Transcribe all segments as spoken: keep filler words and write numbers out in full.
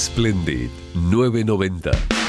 Splendid nueve noventa.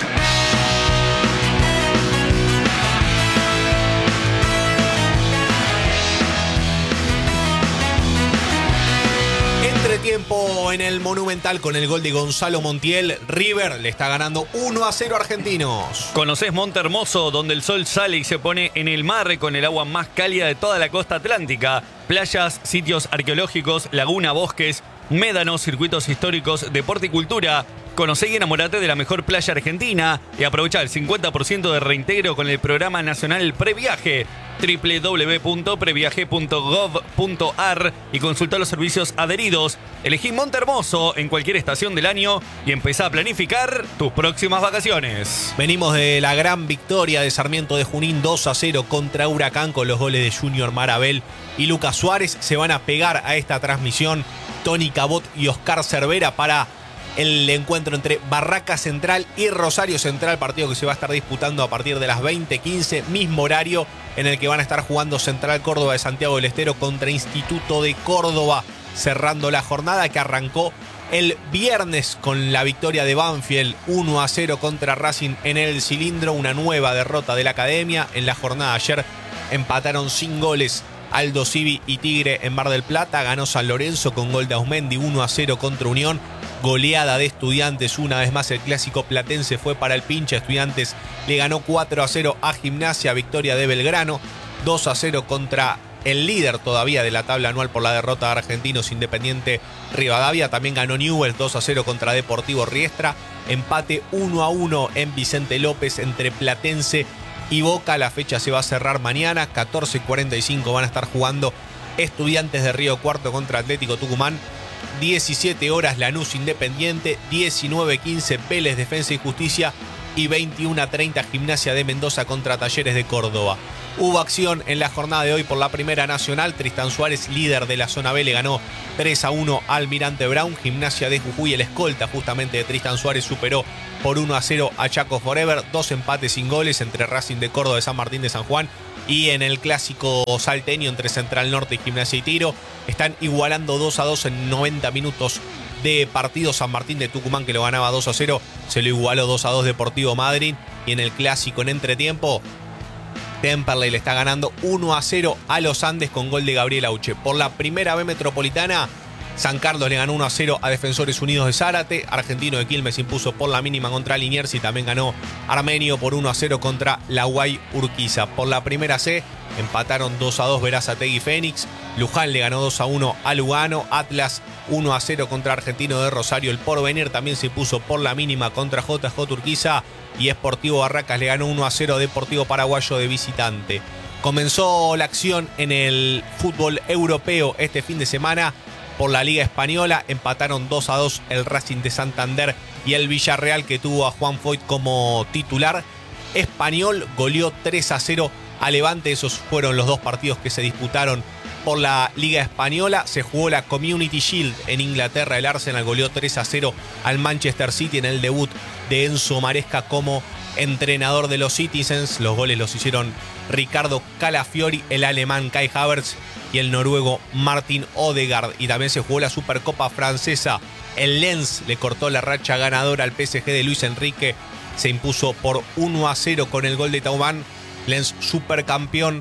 Tiempo en el Monumental con el gol de Gonzalo Montiel. River le está ganando uno a cero a Argentinos. ¿Conocés Monte Hermoso, donde el sol sale y se pone en el mar con el agua más cálida de toda la costa atlántica? Playas, sitios arqueológicos, laguna, bosques, médanos, circuitos históricos, deporte y cultura. Conocé y enamorate de la mejor playa argentina y aprovecha el cincuenta por ciento de reintegro con el programa nacional Previaje. doble u doble u doble u punto previaje punto gov punto ar y consulta los servicios adheridos. Elegí Monte Hermoso en cualquier estación del año y empezá a planificar tus próximas vacaciones. Venimos de la gran victoria de Sarmiento de Junín dos a cero contra Huracán con los goles de Junior Marabel y Lucas Suárez. Se van a pegar a esta transmisión Tony Cabot y Oscar Cervera para el encuentro entre Barraca Central y Rosario Central, partido que se va a estar disputando a partir de las veinte quince, mismo horario en el que van a estar jugando Central Córdoba de Santiago del Estero contra Instituto de Córdoba, cerrando la jornada que arrancó el viernes con la victoria de Banfield uno a cero contra Racing en el Cilindro, una nueva derrota de la Academia. En la jornada de ayer empataron sin goles Aldo Civi y Tigre en Mar del Plata, ganó San Lorenzo con gol de Ausmendi uno a cero contra Unión. Goleada de Estudiantes, una vez más el clásico platense fue para el pincha. Estudiantes le ganó cuatro a cero a Gimnasia, victoria de Belgrano, dos a cero contra el líder todavía de la tabla anual por la derrota de Argentinos, Independiente Rivadavia. También ganó Newell's dos a cero contra Deportivo Riestra, empate uno a uno en Vicente López entre Platense y Boca. La fecha se va a cerrar mañana, catorce cuarenta y cinco van a estar jugando Estudiantes de Río Cuarto contra Atlético Tucumán. diecisiete horas Lanús Independiente, diecinueve quince Vélez Defensa y Justicia y veintiuno treinta Gimnasia de Mendoza contra Talleres de Córdoba. Hubo acción en la jornada de hoy por la Primera Nacional. Tristan Suárez, líder de la zona B, le ganó tres a uno al Almirante Brown. Gimnasia de Jujuy, el escolta justamente de Tristan Suárez, superó por uno a cero a Chaco Forever. Dos empates sin goles entre Racing de Córdoba de San Martín de San Juan y en el clásico salteño entre Central Norte y Gimnasia y Tiro. Están igualando dos a dos en noventa minutos de partido. San Martín de Tucumán, que lo ganaba dos a cero, se lo igualó dos a dos Deportivo Madryn. Y en el clásico en entretiempo, Temperley le está ganando uno a cero a los Andes con gol de Gabriel Auche. Por la Primera B Metropolitana, San Carlos le ganó uno a cero a Defensores Unidos de Zárate. Argentino de Quilmes impuso por la mínima contra Liniers y también ganó Armenio por uno a cero contra La Guay Urquiza. Por la Primera C empataron dos a dos Berazategui y Fénix. Luján le ganó dos a uno a Lugano. Atlas uno a cero contra Argentino de Rosario. El Porvenir también se impuso por la mínima contra J J Urquiza. Y Sportivo Barracas le ganó uno a cero a Deportivo Paraguayo de visitante. Comenzó la acción en el fútbol europeo este fin de semana. Por la Liga Española empataron dos a dos el Racing de Santander y el Villarreal, que tuvo a Juan Foyt como titular. Español goleó tres a cero a Levante. Esos fueron los dos partidos que se disputaron por la Liga Española. Se jugó la Community Shield en Inglaterra. El Arsenal goleó tres a cero al Manchester City en el debut de Enzo Maresca como entrenador de los Citizens. Los goles los hicieron Ricardo Calafiori, el alemán Kai Havertz y el noruego Martin Odegaard. Y también se jugó la Supercopa francesa. El Lens le cortó la racha ganadora al P S G de Luis Enrique. Se impuso por uno a cero con el gol de Thauvin. Lens supercampeón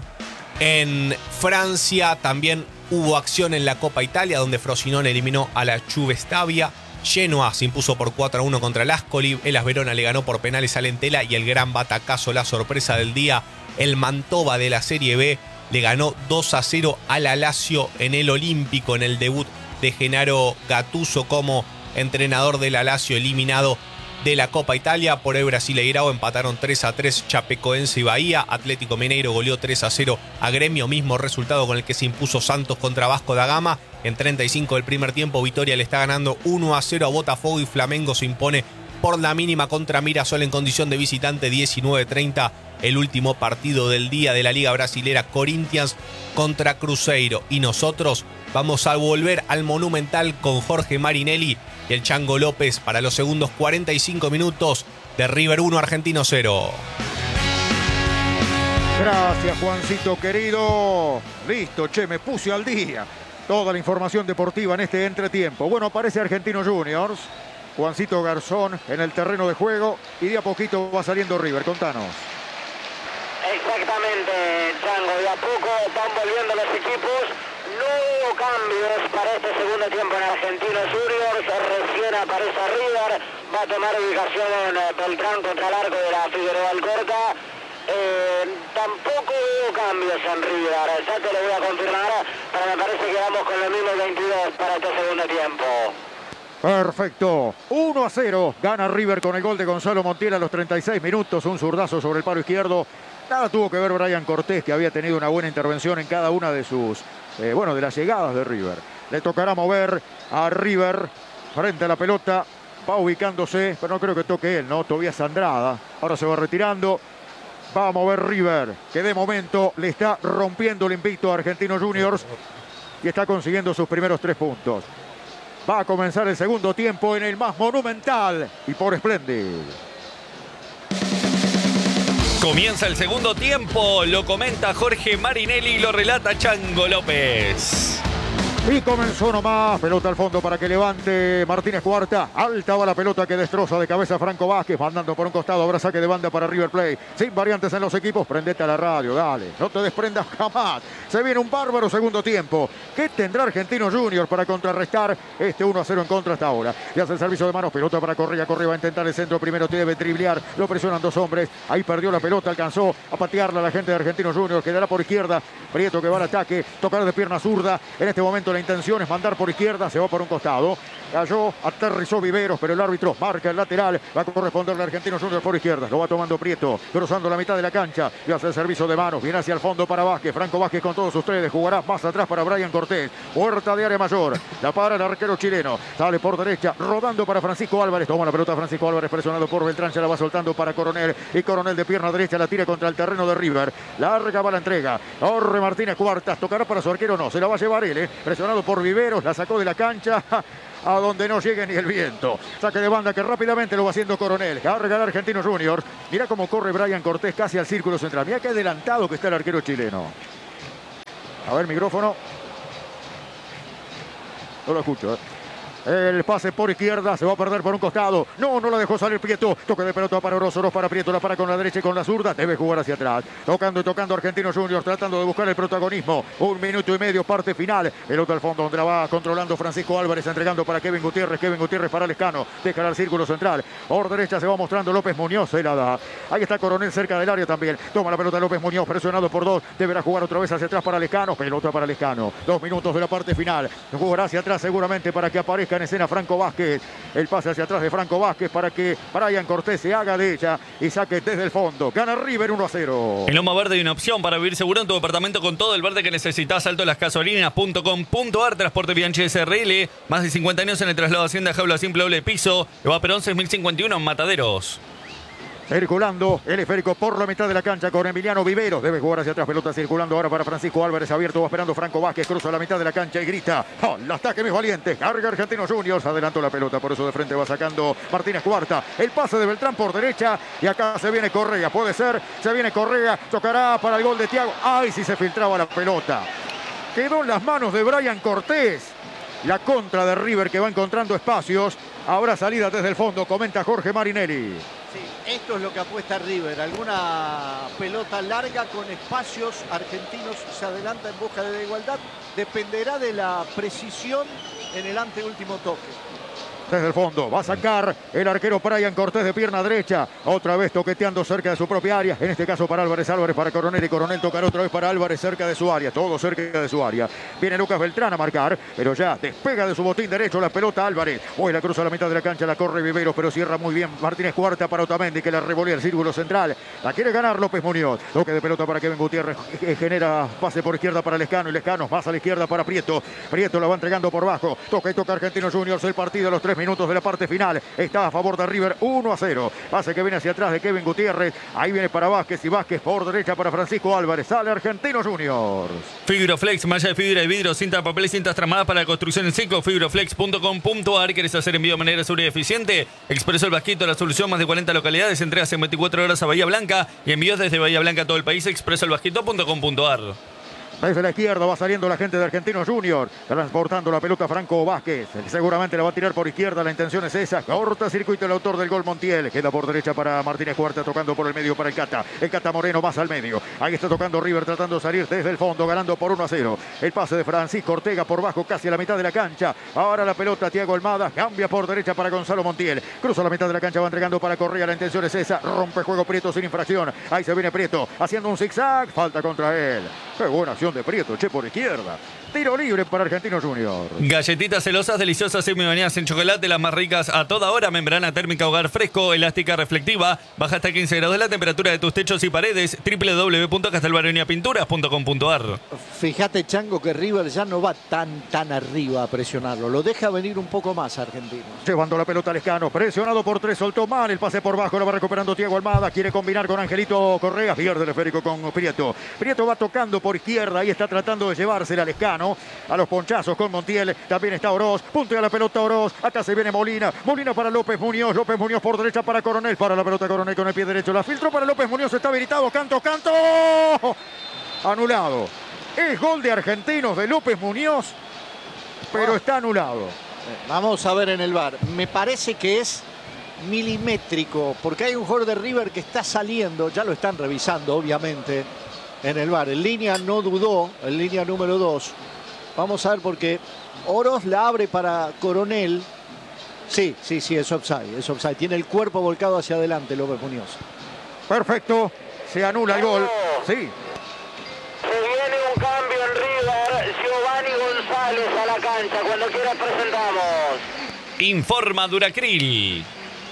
en Francia. También hubo acción en la Copa Italia, donde Frosinone eliminó a la Juve Stabia. Genoa se impuso por cuatro a uno contra el Ascoli. El Hellas Verona le ganó por penales al Entela. Y el gran batacazo, la sorpresa del día, el Mantova de la Serie B le ganó dos a cero al Lazio en el Olímpico, en el debut de Gennaro Gattuso como entrenador del Lazio, eliminado de la Copa Italia. Por el Brasileirao empataron tres a tres Chapecoense y Bahía. Atlético Mineiro goleó tres a cero a Gremio, mismo resultado con el que se impuso Santos contra Vasco da Gama. En treinta y cinco del primer tiempo, Vitória le está ganando uno a cero a Botafogo y Flamengo se impone por la mínima contra Mirassol en condición de visitante. Diecinueve treinta el último partido del día de la Liga Brasilera, Corinthians contra Cruzeiro. Y nosotros vamos a volver al Monumental con Jorge Marinelli y el Chango López para los segundos cuarenta y cinco minutos de River uno, Argentino cero. Gracias, Juancito querido. Listo, che, me puse al día. Toda la información deportiva en este entretiempo. Bueno, aparece Argentinos Juniors. Juancito Garzón en el terreno de juego y de a poquito va saliendo River. Contanos. Exactamente, Chango, de a poco van volviendo los equipos. No hubo cambios para este segundo tiempo en Argentinos Juniors. Recién aparece River, va a tomar ubicación en Beltrán contra el arco de la Figueroa Alcorta. Eh, tampoco hubo cambios en River, ya te lo voy a confirmar, pero me parece que vamos con los mismos veintidós para este segundo tiempo. Perfecto, uno a cero, gana River con el gol de Gonzalo Montiel a los treinta y seis minutos, un zurdazo sobre el palo izquierdo. Nada tuvo que ver Brian Cortés, que había tenido una buena intervención en cada una de sus, eh, bueno, de las llegadas de River. Le tocará mover a River frente a la pelota, va ubicándose, pero no creo que toque él, ¿no? Tobías Andrada, ahora se va retirando. Va a mover River, que de momento le está rompiendo el invicto a Argentinos Juniors y está consiguiendo sus primeros tres puntos. Va a comenzar el segundo tiempo en el más monumental y por Splendid. Comienza el segundo tiempo, lo comenta Jorge Marinelli y lo relata Chango López. Y comenzó nomás, pelota al fondo para que levante Martínez Cuarta. Alta va la pelota que destroza de cabeza Franco Vázquez, mandando por un costado, habrá saque de banda para River Plate. Sin variantes en los equipos, prendete a la radio, dale, no te desprendas jamás. Se viene un bárbaro segundo tiempo. ¿Qué tendrá Argentinos Juniors para contrarrestar este uno a cero en contra hasta ahora? Y hace el servicio de manos, pelota para Correa, Correa va a intentar el centro primero, debe driblear, lo presionan dos hombres. Ahí perdió la pelota, alcanzó a patearla la gente de Argentinos Juniors, quedará por izquierda. Prieto que va al ataque, tocar de pierna zurda. En este momento la intención es mandar por izquierda, se va por un costado. Cayó, aterrizó Viveros, pero el árbitro marca el lateral. Va a corresponderle a Argentinos Juniors por izquierda. Lo va tomando Prieto, cruzando la mitad de la cancha. Y hace el servicio de manos. Viene hacia el fondo para Vázquez. Franco Vázquez con todos ustedes. Jugará más atrás para Brian Cortés. Puerta de área mayor. La para el arquero chileno. Sale por derecha, rodando para Francisco Álvarez. Toma la pelota Francisco Álvarez, presionado por Beltrán. Se la va soltando para Coronel. Y Coronel de pierna derecha la tira contra el terreno de River. Larga va la entrega. Corre Martínez Cuartas. Tocará para su arquero, no. Se la va a llevar él, ¿eh? Presionado por Viveros. La sacó de la cancha a donde no llegue ni el viento. Saque de banda que rápidamente lo va haciendo Coronel. Carga el Argentinos Juniors. Mira cómo corre Brian Cortés casi al círculo central. Mira qué adelantado que está el arquero chileno. A ver, micrófono. No lo escucho, ¿eh? El pase por izquierda, se va a perder por un costado. No, no la dejó salir Prieto. Toque de pelota para Orozco, para Prieto, la para con la derecha y con la zurda. Debe jugar hacia atrás. Tocando y tocando Argentinos Juniors, tratando de buscar el protagonismo. Un minuto y medio, parte final. Pelota al fondo, donde la va controlando Francisco Álvarez, entregando para Kevin Gutiérrez. Kevin Gutiérrez para Lescano. Dejará el círculo central. Por derecha se va mostrando López Muñoz. Se la da. Ahí está Coronel cerca del área también. Toma la pelota López Muñoz, presionado por dos. Deberá jugar otra vez hacia atrás para Lescano. Pelota para Lescano. Dos minutos de la parte final. Jugará hacia atrás seguramente para que aparezca en escena Franco Vázquez. El pase hacia atrás de Franco Vázquez para que Brian Cortés se haga de ella y saque desde el fondo. Gana River uno a cero. En Loma Verde hay una opción para vivir seguro en tu departamento con todo el verde que necesitas. Alto las gasolinas punto com punto ar. Transporte Bianchi S R L. Más de cincuenta años en el traslado Hacienda Jaula Simple Doble Piso. Eva Perón seis mil cincuenta y uno en Mataderos. Circulando el esférico por la mitad de la cancha con Emiliano Viveros. Debe jugar hacia atrás. Pelota circulando ahora para Francisco Álvarez. Abierto, va esperando Franco Vázquez. Cruza la mitad de la cancha y grita: ¡oh, el ataque, mis valientes! Carga Argentinos Juniors. Adelantó la pelota. Por eso de frente va sacando Martínez Cuarta. El pase de Beltrán por derecha. Y acá se viene Correa. Puede ser. Se viene Correa. Tocará para el gol de Thiago. ¡Ay, si se filtraba la pelota! Quedó en las manos de Brian Cortés. La contra de River que va encontrando espacios. Habrá salida desde el fondo, comenta Jorge Marinelli. Sí, esto es lo que apuesta River. Alguna pelota larga con espacios. Argentinos se adelanta en busca de la igualdad. Dependerá de la precisión en el anteúltimo toque. Desde el fondo va a sacar el arquero Brian Cortés de pierna derecha. Otra vez toqueteando cerca de su propia área. En este caso para Álvarez, Álvarez para Coronel y Coronel tocará otra vez para Álvarez cerca de su área. Todo cerca de su área. Viene Lucas Beltrán a marcar, pero ya despega de su botín derecho la pelota Álvarez. Hoy la cruza a la mitad de la cancha, la corre Viveros, pero cierra muy bien Martínez Cuarta para Otamendi que la revolea el círculo central. La quiere ganar López Muñoz. Toque de pelota para Kevin Gutiérrez. Genera pase por izquierda para Lescano y Lescano más a la izquierda para Prieto. Prieto la va entregando por bajo. Toca y toca Argentinos Juniors. El partido a los tres minutos de la parte final está a favor de River uno a cero. Pase que viene hacia atrás de Kevin Gutiérrez. Ahí viene para Vázquez y Vázquez por derecha para Francisco Álvarez. Sale Argentinos Juniors. Fibroflex, malla de fibra y vidrio, cinta de papel y cintas tramadas para la construcción en seco. Fibroflex punto com punto ar. ¿Quieres hacer envío de manera segura y eficiente? Expreso el Vasquito, la solución, más de cuarenta localidades. Entregas en veinticuatro horas a Bahía Blanca y envíos desde Bahía Blanca a todo el país. Expreso el Vasquito punto com punto ar. Desde la izquierda va saliendo la gente de Argentinos Juniors, transportando la pelota Franco Vázquez. Seguramente la va a tirar por izquierda, la intención es esa. Corta circuito el autor del gol Montiel. Queda por derecha para Martínez Cuarta, tocando por el medio para el Cata. El Cata Moreno más al medio. Ahí está tocando River, tratando de salir desde el fondo, ganando por uno a cero. El pase de Francisco Ortega por bajo, casi a la mitad de la cancha. Ahora la pelota Thiago Almada, cambia por derecha para Gonzalo Montiel. Cruza la mitad de la cancha, va entregando para Correa. La intención es esa. Rompe juego Prieto sin infracción. Ahí se viene Prieto, haciendo un zigzag. Falta contra él. Qué buena acción de Prieto, che, por izquierda. Tiro libre para Argentinos Juniors. Galletitas celosas, deliciosas, semi-bañadas en chocolate, las más ricas a toda hora. Membrana térmica hogar fresco, elástica reflectiva. Baja hasta quince grados la temperatura de tus techos y paredes. doble u doble u doble u punto castelbaroniapinturas punto com punto ar. Fíjate, Chango, que River ya no va tan, tan arriba a presionarlo. Lo deja venir un poco más Argentinos. Llevando la pelota a Lescano, presionado por tres, soltó mal el pase por bajo, lo va recuperando Thiago Almada. Quiere combinar con Angelito Correa, pierde el esférico con Prieto. Prieto va tocando por izquierda y está tratando de llevársela a Lescano. A los ponchazos con Montiel, también está Oroz, puntea la pelota Oroz, acá se viene Molina, Molina para López Muñoz, López Muñoz por derecha para Coronel, para la pelota Coronel con el pie derecho, la filtró para López Muñoz, está habilitado, canto, canto, anulado. Es gol de Argentinos de López Muñoz, pero está anulado. Vamos a ver en el V A R, me parece que es milimétrico, porque hay un jugador de River que está saliendo, ya lo están revisando obviamente en el V A R. En línea no dudó, en línea número dos. Vamos a ver porque Oroz la abre para Coronel. Sí, sí, sí, es offside, es offside. Tiene el cuerpo volcado hacia adelante López Muñoz. Perfecto, se anula el gol. Sí. Se viene un cambio en River. Giovanni González a la cancha. Cuando quiera presentamos. Informa Duracril.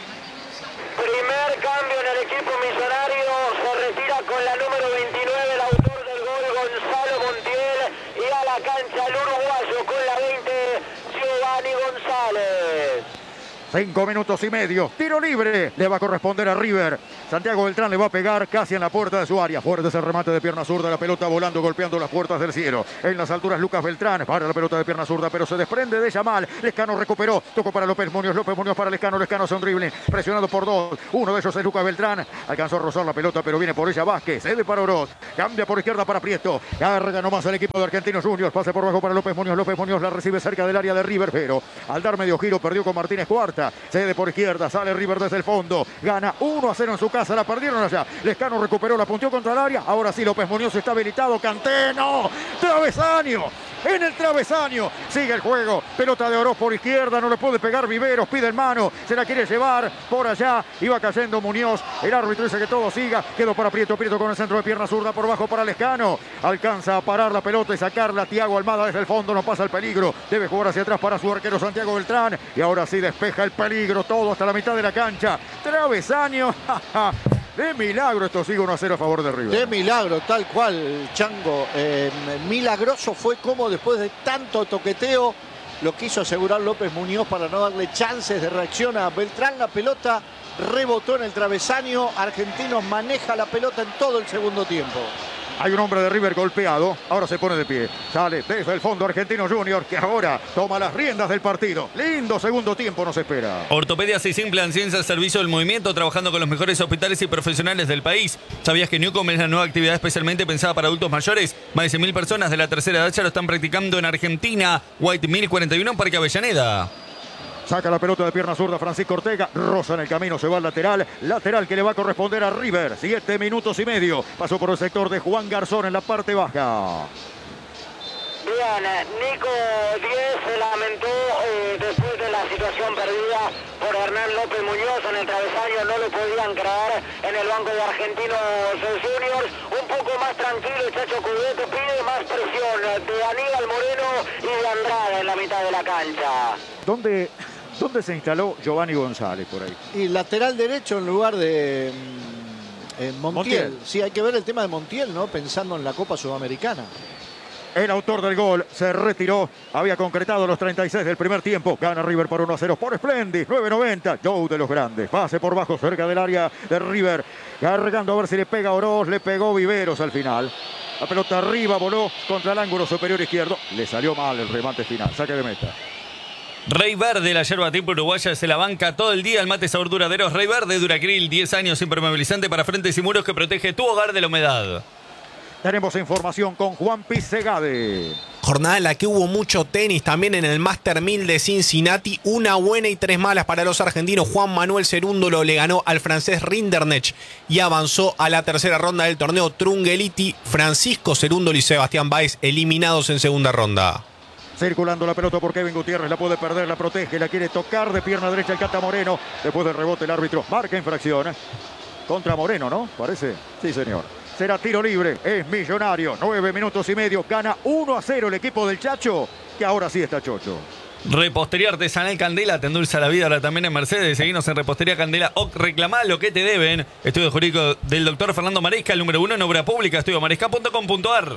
Primer cambio en el equipo millonario. Se retira con la número veintinueve el autor del gol, Gonzalo Montiel. Y a la cancha el uruguayo con la veinte, Giovanni González. Cinco minutos y medio. Tiro libre. Le va a corresponder a River. Santiago Beltrán le va a pegar casi en la puerta de su área. Fuerte es el remate de pierna zurda. La pelota volando, golpeando las puertas del cielo. En las alturas Lucas Beltrán. Para la pelota de pierna zurda, pero se desprende de Yamal. Lescano recuperó. Tocó para López Muñoz. López Muñoz para Lescano. Lescano hace un dribbling. Presionado por dos. Uno de ellos es Lucas Beltrán. Alcanzó a rozar la pelota, pero viene por ella Vázquez. Cede para Oroz. Cambia por izquierda para Prieto. Carga nomás al equipo de Argentinos Juniors. Pase por bajo para López Muñoz. López Muñoz la recibe cerca del área de River, pero al dar medio giro perdió con Martínez Cuarta. Cede por izquierda. Sale River desde el fondo. Gana uno a cero en su casa. La perdieron allá. Lescano recuperó, la punteó contra el área. Ahora sí, López Muñoz está habilitado. Canteno. Travesaño. En el travesaño. Sigue el juego. Pelota de Oroz por izquierda. No le puede pegar Viveros. Pide en mano. Se la quiere llevar por allá. Iba cayendo Muñoz. El árbitro dice que todo siga. Quedó para Prieto. Prieto con el centro de pierna zurda por bajo para Lescano. Alcanza a parar la pelota y sacarla. Thiago Almada desde el fondo. No pasa el peligro. Debe jugar hacia atrás para su arquero Santiago Beltrán. Y ahora sí despeja el peligro. Todo hasta la mitad de la cancha. Travesaño. De milagro esto sigue uno a cero a favor de River. De milagro, tal cual, Chango. Eh, milagroso fue como después de tanto toqueteo lo quiso asegurar López Muñoz para no darle chances de reacción a Beltrán. La pelota rebotó en el travesaño. Argentinos maneja la pelota en todo el segundo tiempo. Hay un hombre de River golpeado, ahora se pone de pie. Sale desde el fondo Argentinos Juniors, que ahora toma las riendas del partido. Lindo segundo tiempo nos espera. Ortopedia Sisimplan, ciencia al servicio del movimiento, trabajando con los mejores hospitales y profesionales del país. ¿Sabías que Newcom es la nueva actividad especialmente pensada para adultos mayores? Más de cien mil personas de la tercera edad ya lo están practicando en Argentina. White mil cuarenta y uno en Parque Avellaneda. Saca la pelota de pierna zurda Francisco Ortega. Rosa en el camino, se va al lateral. Lateral que le va a corresponder a River. Siete minutos y medio. Pasó por el sector de Juan Garzón en la parte baja. Bien, Nico diez se lamentó eh, después de la situación perdida por Hernán López Muñoz en el travesaño. No lo podían creer en el banco de Argentinos Juniors. Un poco más tranquilo, Chacho Cudeto pide más presión de Aníbal Moreno y de Andrade en la mitad de la cancha. ¿Dónde, dónde se instaló Giovanni González por ahí? Y lateral derecho en lugar de eh, Montiel. Montiel. Sí, hay que ver el tema de Montiel, ¿no? Pensando en la Copa Sudamericana. El autor del gol se retiró. Había concretado los treinta y seis del primer tiempo. Gana River por uno a cero por Splendid. nueve noventa. Joe de los grandes. Pase por bajo cerca del área de River. Cargando a ver si le pega Oroz. Le pegó Viveros al final. La pelota arriba voló contra el ángulo superior izquierdo. Le salió mal el remate final. Saque de meta. Rey Verde, la yerba tipo uruguaya, se la banca todo el día. El mate sabor duradero Rey Verde Duracril. diez años impermeabilizante para frentes y muros que protege tu hogar de la humedad. Tenemos información con Juan Pisegade. Jornada en la que hubo mucho tenis, también en el Master mil de Cincinnati. Una buena y tres malas para los argentinos. Juan Manuel Cerúndolo le ganó al francés Rinderknecht y avanzó a la tercera ronda del torneo Trungeliti. Francisco Cerúndolo y Sebastián Báez eliminados en segunda ronda. Circulando la pelota por Kevin Gutiérrez, la puede perder, la protege, la quiere tocar de pierna derecha el Cata Moreno. Después del rebote el árbitro marca infracción contra Moreno, ¿no? Parece. Sí, señor. Será tiro libre, es Millonario. Nueve minutos y medio, gana uno a cero el equipo del Chacho, que ahora sí está chocho. Repostería Artesanal Candela, te endulza la vida ahora también en Mercedes. Seguinos en Repostería Candela O C, reclamá lo que te deben. Estudio jurídico del doctor Fernando Maresca, el número uno en obra pública, estudio maresca punto com punto ar.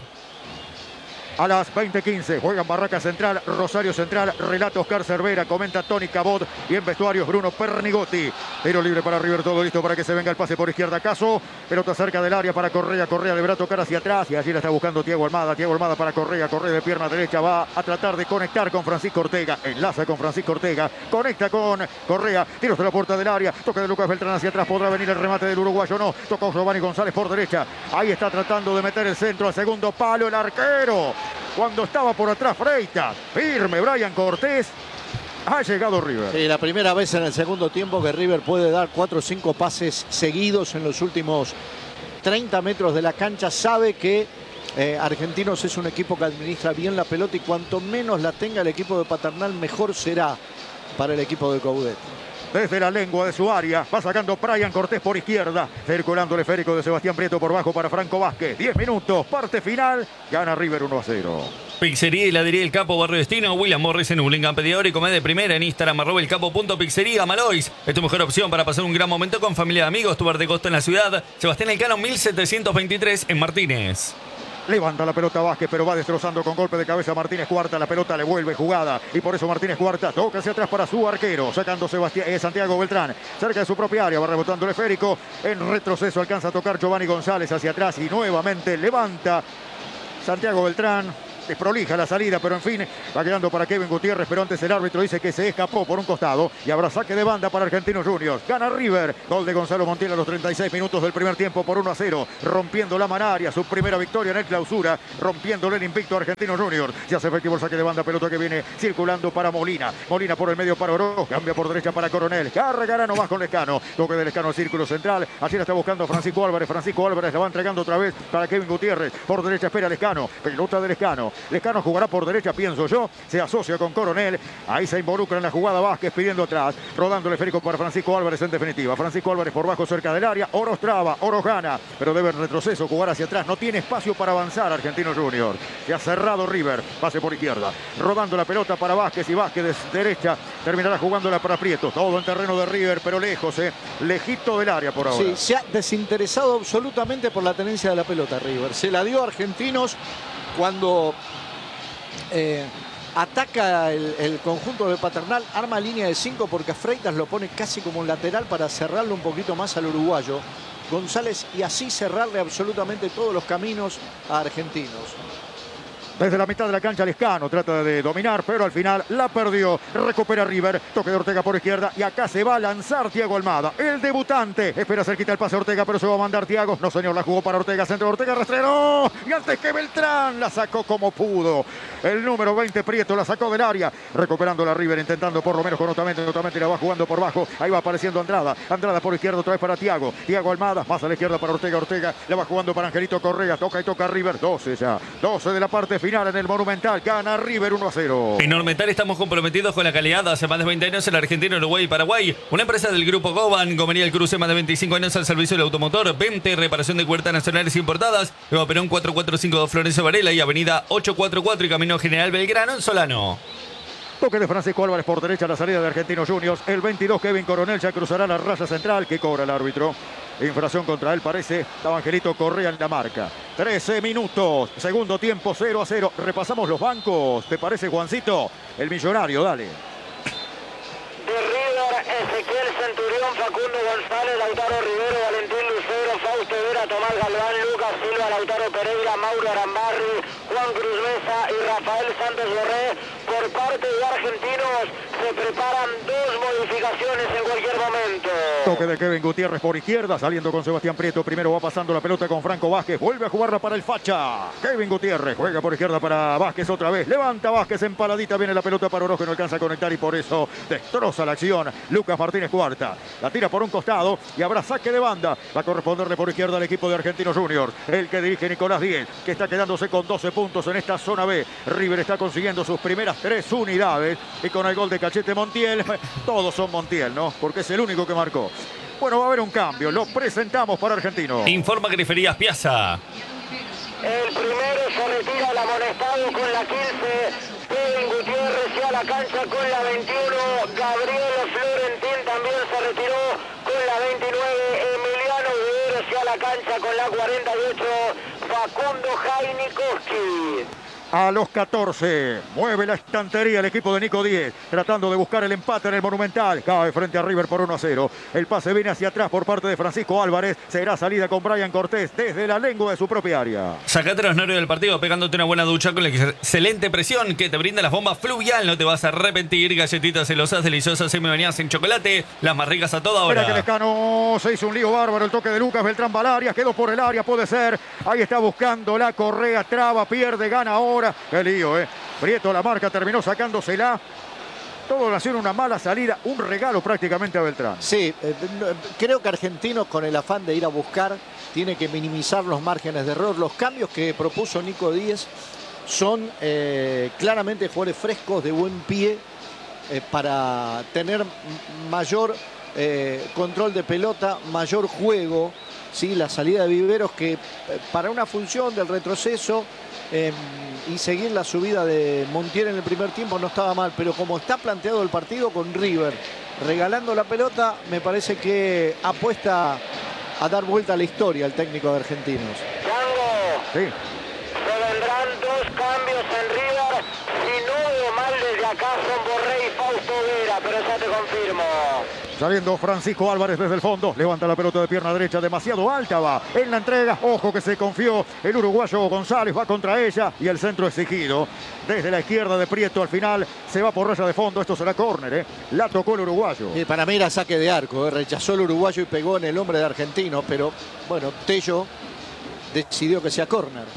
A las veinte quince juegan Barraca Central, Rosario Central, relata Oscar Cervera, comenta Tony Cabot y en vestuarios Bruno Pernigotti. Tiro libre para River, todo listo para que se venga el pase por izquierda. Caso, pelota cerca del área para Correa, Correa deberá tocar hacia atrás y allí la está buscando Thiago Almada, Thiago Almada para Correa, Correa de pierna derecha va a tratar de conectar con Francisco Ortega, enlaza con Francisco Ortega, conecta con Correa, tiros de la puerta del área, toca de Lucas Beltrán hacia atrás, podrá venir el remate del uruguayo, no, toca Giovanni González por derecha, ahí está tratando de meter el centro al segundo palo el arquero. Cuando estaba por atrás Freitas, firme Brian Cortés, ha llegado River. Sí, la primera vez en el segundo tiempo que River puede dar cuatro o cinco pases seguidos en los últimos treinta metros de la cancha. Sabe que eh, Argentinos es un equipo que administra bien la pelota y cuanto menos la tenga el equipo de Paternal, mejor será para el equipo de Coudet. Desde la lengua de su área, va sacando Brian Cortés por izquierda, circulando el esférico de Sebastián Prieto por bajo para Franco Vázquez. diez minutos, parte final, gana River uno a cero. Pizzería y Heladería El Capo, Barrio Destino, William Morris en Hurlingham, pedidor y comé de primera en Instagram, arroba el capo punto pizzería, Malois. Es tu mejor opción para pasar un gran momento con familia y amigos, tu bar de costa en la ciudad. Sebastián Elcano, mil setecientos veintitrés en Martínez. Levanta la pelota Vázquez, pero va destrozando con golpe de cabeza Martínez Cuarta. La pelota le vuelve jugada y por eso Martínez Cuarta toca hacia atrás para su arquero, sacando Sebastián, eh, Santiago Beltrán cerca de su propia área, va rebotando el esférico. En retroceso alcanza a tocar Giovanni González hacia atrás y nuevamente levanta Santiago Beltrán. Desprolija la salida, pero en fin, va quedando para Kevin Gutiérrez, pero antes el árbitro dice que se escapó por un costado y habrá saque de banda para Argentinos Juniors. Gana River, gol de Gonzalo Montiel a los treinta y seis minutos del primer tiempo por uno a cero, rompiendo la manaria, su primera victoria en el clausura, rompiéndole el invicto a Argentinos Juniors. Se hace efectivo el saque de banda, pelota que viene circulando para Molina, Molina por el medio para Oro, cambia por derecha para Coronel, cargará nomás con Lescano, toque de Lescano al círculo central, allí la está buscando Francisco Álvarez, Francisco Álvarez la va entregando otra vez para Kevin Gutiérrez, por derecha espera Lescano, pelota de Lescano, Lescano jugará por derecha, pienso yo, se asocia con Coronel, ahí se involucra en la jugada Vázquez pidiendo atrás, rodando el esférico para Francisco Álvarez en definitiva, Francisco Álvarez por bajo cerca del área, Oro traba, Oro gana, pero debe en retroceso jugar hacia atrás, no tiene espacio para avanzar Argentinos Juniors, se ha cerrado River, pase por izquierda, rodando la pelota para Vázquez y Vázquez de derecha, terminará jugándola para Prieto, todo en terreno de River, pero lejos, eh, lejito del área por ahora. Sí, se ha desinteresado absolutamente por la tenencia de la pelota River, se la dio a Argentinos cuando Eh, ataca el, el conjunto de Paternal, arma línea de cinco porque a Freitas lo pone casi como un lateral para cerrarlo un poquito más al uruguayo González y así cerrarle absolutamente todos los caminos a Argentinos. Desde la mitad de la cancha Lescano trata de dominar, pero al final la perdió. Recupera River, toque de Ortega por izquierda y acá se va a lanzar Thiago Almada, el debutante. Espera cerquita el pase a Ortega, pero se va a mandar Thiago. No señor, la jugó para Ortega, centro de Ortega, rastrero. Y antes que Beltrán la sacó como pudo. El número veinte Prieto la sacó del área, recuperando la River, intentando por lo menos con Otamendi. Otamendi la va jugando por bajo, ahí va apareciendo Andrada. Andrada por izquierda otra vez para Thiago. Thiago Almada, más a la izquierda para Ortega. Ortega la va jugando para Angelito Correa. Toca y toca River, doce ya. doce de la parte final en el Monumental. Gana River uno a cero. En Ormetal estamos comprometidos con la calidad. Hace más de veinte años en Argentina, Uruguay y Paraguay. Una empresa del grupo Goban. Gomería El Cruce, más de veinticinco años al servicio del automotor. Vente, reparación de cubiertas nacionales importadas. Nueva Perón cuatro cuatro cinco dos Florencio Varela y Avenida ochocientos cuarenta y cuatro y Camino General Belgrano en Solano. Toque de Francisco Álvarez por derecha, la salida de Argentinos Juniors. El veintidós Kevin Coronel ya cruzará la raya central que cobra el árbitro. Infracción contra él parece. Estaba Angelito Correa en la marca. trece minutos. Segundo tiempo cero a cero. Repasamos los bancos. ¿Te parece, Juancito? El millonario, dale. De River, Ezequiel Centurión, Facundo González, Lautaro Rivero, Valentín Lucero, Fausto Vera, Tomás Galván, Lucas Silva, Lautaro Pereira, Mauro Arambarri, Juan Cruz Mesa y Rafael Santos Borré. Por parte de Argentinos se preparan dos modificaciones en cualquier momento. Toque de Kevin Gutiérrez por izquierda, saliendo con Sebastián Prieto. Primero va pasando la pelota con Franco Vázquez. Vuelve a jugarla para el Facha. Kevin Gutiérrez juega por izquierda para Vázquez otra vez. Levanta Vázquez, empaladita. Viene la pelota para Oroz, que no alcanza a conectar y por eso destroza la acción. Lucas Martínez Cuarta. La tira por un costado y habrá saque de banda. Va a corresponderle por izquierda al equipo de Argentinos Juniors. El que dirige Nicolás Díez, que está quedándose con doce puntos en esta zona B. River está consiguiendo sus primeras tres unidades. Y con el gol de Cachete Montiel, todos son Montiel, ¿no? Porque es el único que marcó. Bueno, va a haber un cambio. Lo presentamos para Argentino. Informa Griferías Piazza. El primero se retira el amonestado con la quince. Kevin Gutiérrez y a la cancha con la veintiuno. Gabriel Florentín también se retiró con la veintinueve. Emiliano Viveros y a la cancha con la cuarenta y ocho. Facundo Jainikowski. A los catorce, mueve la estantería el equipo de Nico Díez, tratando de buscar el empate en el Monumental. Cae frente a River por uno a cero. El pase viene hacia atrás por parte de Francisco Álvarez. Será salida con Brian Cortés desde la lengua de su propia área. Sacate los nervios del partido pegándote una buena ducha con la excelente presión que te brinda las bombas Fluvial. No te vas a arrepentir. Galletitas celosas, deliciosas, semi-bañadas en chocolate. Las más ricas a toda hora. Espera que Lescano se hizo un lío bárbaro. El toque de Lucas Beltrán Valaria. Quedó por el área, puede ser. Ahí está buscando la Correa. Traba, pierde, gana ahora. Qué lío, eh. Prieto la marca, terminó sacándosela. Todo nació en una mala salida, un regalo prácticamente a Beltrán. Sí, eh, creo que Argentinos, con el afán de ir a buscar, tiene que minimizar los márgenes de error. Los cambios que propuso Nico Díez son eh, claramente jugadores frescos, de buen pie, eh, para tener mayor eh, control de pelota, mayor juego. Sí, la salida de Viveros, que eh, para una función del retroceso eh, y seguir la subida de Montiel en el primer tiempo no estaba mal, pero como está planteado el partido con River regalando la pelota, me parece que apuesta a dar vuelta a la historia el técnico de Argentinos. Chango, Sí. se vendrán dos cambios en River. Si no veo mal desde acá son Borré y Fausto Vera, pero ya te confirmo. Saliendo Francisco Álvarez desde el fondo. Levanta la pelota de pierna derecha. Demasiado alta va en la entrega. Ojo que se confió el uruguayo González. Va contra ella. Y el centro exigido. Desde la izquierda de Prieto al final. Se va por raya de fondo. Esto será córner, ¿eh? La tocó el uruguayo. Y para mí era saque de arco. ¿eh? Rechazó el uruguayo y pegó en el hombre de Argentinos. Pero bueno, Tello decidió que sea córner.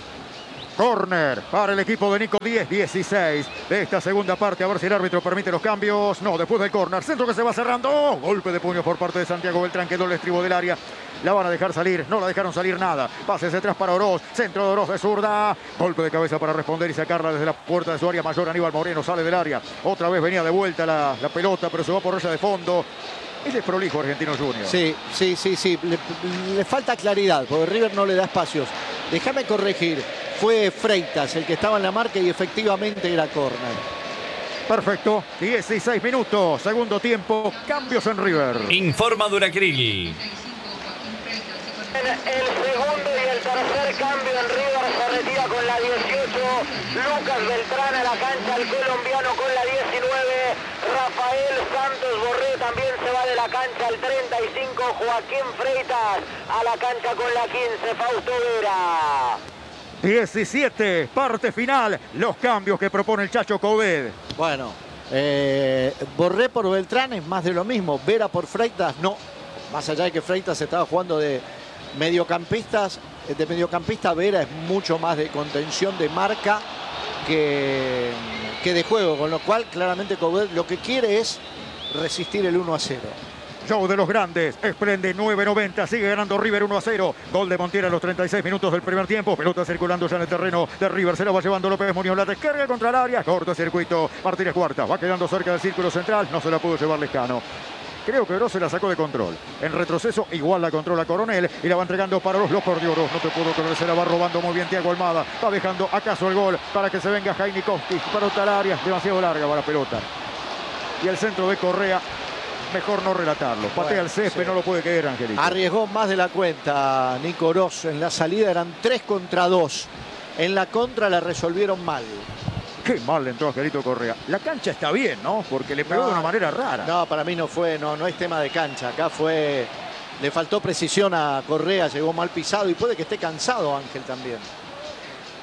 Córner para el equipo de Nico Díez, dieciséis de esta segunda parte. A ver si el árbitro permite los cambios. No, después del córner. Centro que se va cerrando. Oh, golpe de puño por parte de Santiago Beltrán. Quedó el estribo del área. La van a dejar salir. No la dejaron salir nada. Pases atrás para Oroz. Centro de Oroz de zurda. Golpe de cabeza para responder y sacarla desde la puerta de su área mayor. Aníbal Moreno sale del área. Otra vez venía de vuelta la, la pelota, pero se va por raya de fondo. Es desprolijo Argentinos Juniors. Sí, sí, sí, sí. Le, le falta claridad, porque River no le da espacios. Déjame corregir. Fue Freitas el que estaba en la marca y efectivamente era córner. Perfecto. dieciséis minutos. Segundo tiempo. Cambios en River. Informa Duracril. El segundo y el tercer cambio en River se retira con la dieciocho. Lucas Beltrán a la cancha, el colombiano con la diecinueve. Rafael Santos Borré también se va de la cancha, el treinta y cinco. Joaquín Freitas a la cancha con la quince. Fausto Vera. diecisiete, parte final. Los cambios que propone el Chacho Coudet. Bueno, eh, Borré por Beltrán es más de lo mismo. Vera por Freitas, no. Más allá de que Freitas estaba jugando de mediocampistas, de mediocampista, Vera es mucho más de contención de marca que, que de juego. Con lo cual, claramente Coudet lo que quiere es resistir el uno a cero. Show de los grandes, Esplende nueve noventa, sigue ganando River uno a cero. Gol de Montiel a los treinta y seis minutos del primer tiempo. Pelota circulando ya en el terreno de River. Se la va llevando López Muñoz. La descarga contra el área. Corto circuito. Martínez Cuarta. Va quedando cerca del círculo central. No se la pudo llevar Lescano. Creo que Oroz se la sacó de control. En retroceso igual la controla Coronel y la va entregando para Oroz. Lo perdió Oroz. No te puedo creer. Se la va robando muy bien Thiago Almada. Va dejando acaso el gol para que se venga Jainikowski. Para otra área. Demasiado larga va la pelota. Y el centro de Correa. Mejor no relatarlo. Patea Bueno, el césped, sí. no lo puede creer, Angelito. Arriesgó más de la cuenta Nico Oroz. En la salida eran tres contra dos. En la contra la resolvieron mal. Qué mal le entró Angelito Correa. La cancha está bien, ¿no? Porque le pegó No, de una manera rara. No, para mí no fue, no, no es tema de cancha. Acá fue, le faltó precisión a Correa, llegó mal pisado y puede que esté cansado Ángel también.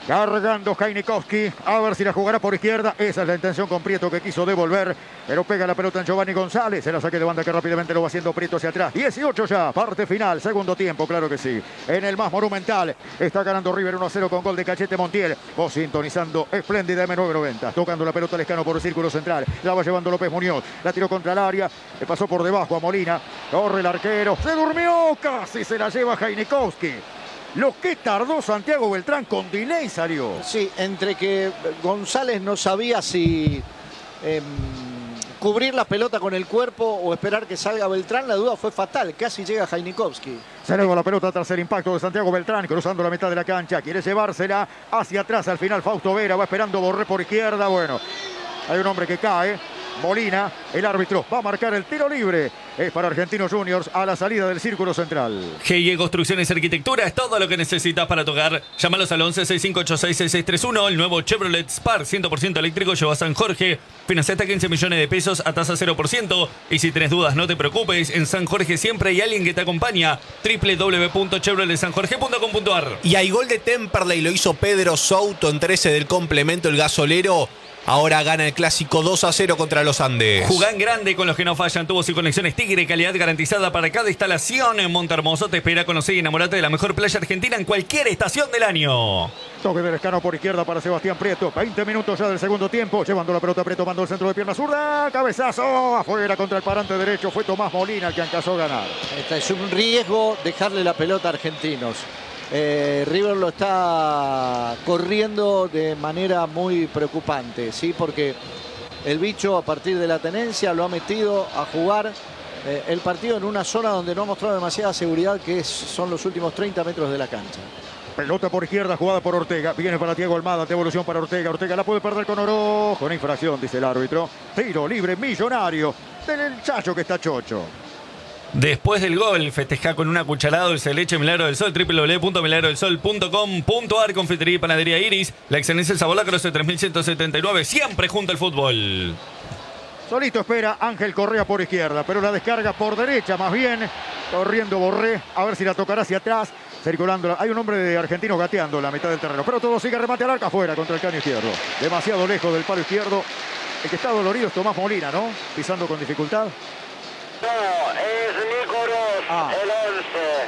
Cargando Heinikowski, a ver si la jugará por izquierda. Esa es la intención con Prieto, que quiso devolver, pero pega la pelota en Giovanni González. Se la saque de banda que rápidamente lo va haciendo Prieto hacia atrás. dieciocho ya, parte final, segundo tiempo, claro que sí. En el más monumental está ganando River uno a cero con gol de Cachete Montiel. Vos sintonizando espléndida M nueve noventa. Tocando la pelota Lescano por el círculo central. La va llevando López Muñoz. La tiró contra el área. Le pasó por debajo a Molina. Corre el arquero. Se durmió. Casi se la lleva Heinikowski. Lo que tardó Santiago Beltrán, con delay salió. Sí, entre que González no sabía si eh, cubrir la pelota con el cuerpo o esperar que salga Beltrán, la duda fue fatal. Casi llega Heinikowski. Se eleva la pelota tras el impacto de Santiago Beltrán, cruzando la mitad de la cancha. Quiere llevársela hacia atrás. Al final Fausto Vera va esperando Borré por izquierda. Bueno, hay un hombre que cae. Molina, el árbitro, va a marcar el tiro libre. Es para Argentinos Juniors a la salida del círculo central. G I E Construcciones y Arquitectura es todo lo que necesitas para tu hogar. Llámalos al once, sesenta y cinco ochenta y seis, sesenta y seis treinta y uno. El nuevo Chevrolet Spark cien por ciento eléctrico lleva a San Jorge. Financia hasta quince millones de pesos a tasa cero por ciento. Y si tenés dudas, no te preocupes. En San Jorge siempre hay alguien que te acompaña. doble u doble u doble u punto chevrolet san jorge punto com punto a r. Y hay gol de Temperley, lo hizo Pedro Souto en trece del complemento, el gasolero. Ahora gana el clásico dos a cero contra los Andes. Jugá en grande con los que no fallan. Tubos y conexiones Tigre, calidad garantizada para cada instalación. En Montehermoso te espera conocer y enamorarte de la mejor playa argentina en cualquier estación del año. Toque del Lescano por izquierda para Sebastián Prieto. veinte minutos ya del segundo tiempo. Llevando la pelota Prieto, mandó el centro de pierna zurda. Cabezazo afuera contra el parante derecho. Fue Tomás Molina el que alcanzó a ganar. Este es un riesgo dejarle la pelota a Argentinos. Eh, River lo está corriendo de manera muy preocupante, ¿sí? Porque el bicho, a partir de la tenencia, lo ha metido a jugar eh, el partido en una zona donde no ha mostrado demasiada seguridad, que es, son los últimos treinta metros de la cancha. Pelota por izquierda, jugada por Ortega. Viene para Thiago Almada, devolución para Ortega. Ortega la puede perder con Oro. Con infracción, dice el árbitro. Tiro libre millonario del Chacho, que está chocho. Después del gol, festeja con una cucharada dulce de leche Milagro del Sol, doble u doble u doble u punto milagro del sol punto com punto a r. Confitería y panadería Iris. La excelencia del sabor, la Croce tres mil ciento setenta y nueve, siempre junto al fútbol. Solito espera Ángel Correa por izquierda, pero la descarga por derecha más bien. Corriendo Borré, a ver si la tocará hacia atrás. Circulando, hay un hombre de argentino gateando la mitad del terreno, pero todo sigue, remate al arco afuera contra el caño izquierdo. Demasiado lejos del palo izquierdo. El que está dolorido es Tomás Molina, ¿no? Pisando con dificultad. No, es Nico Ross, Ah. el once.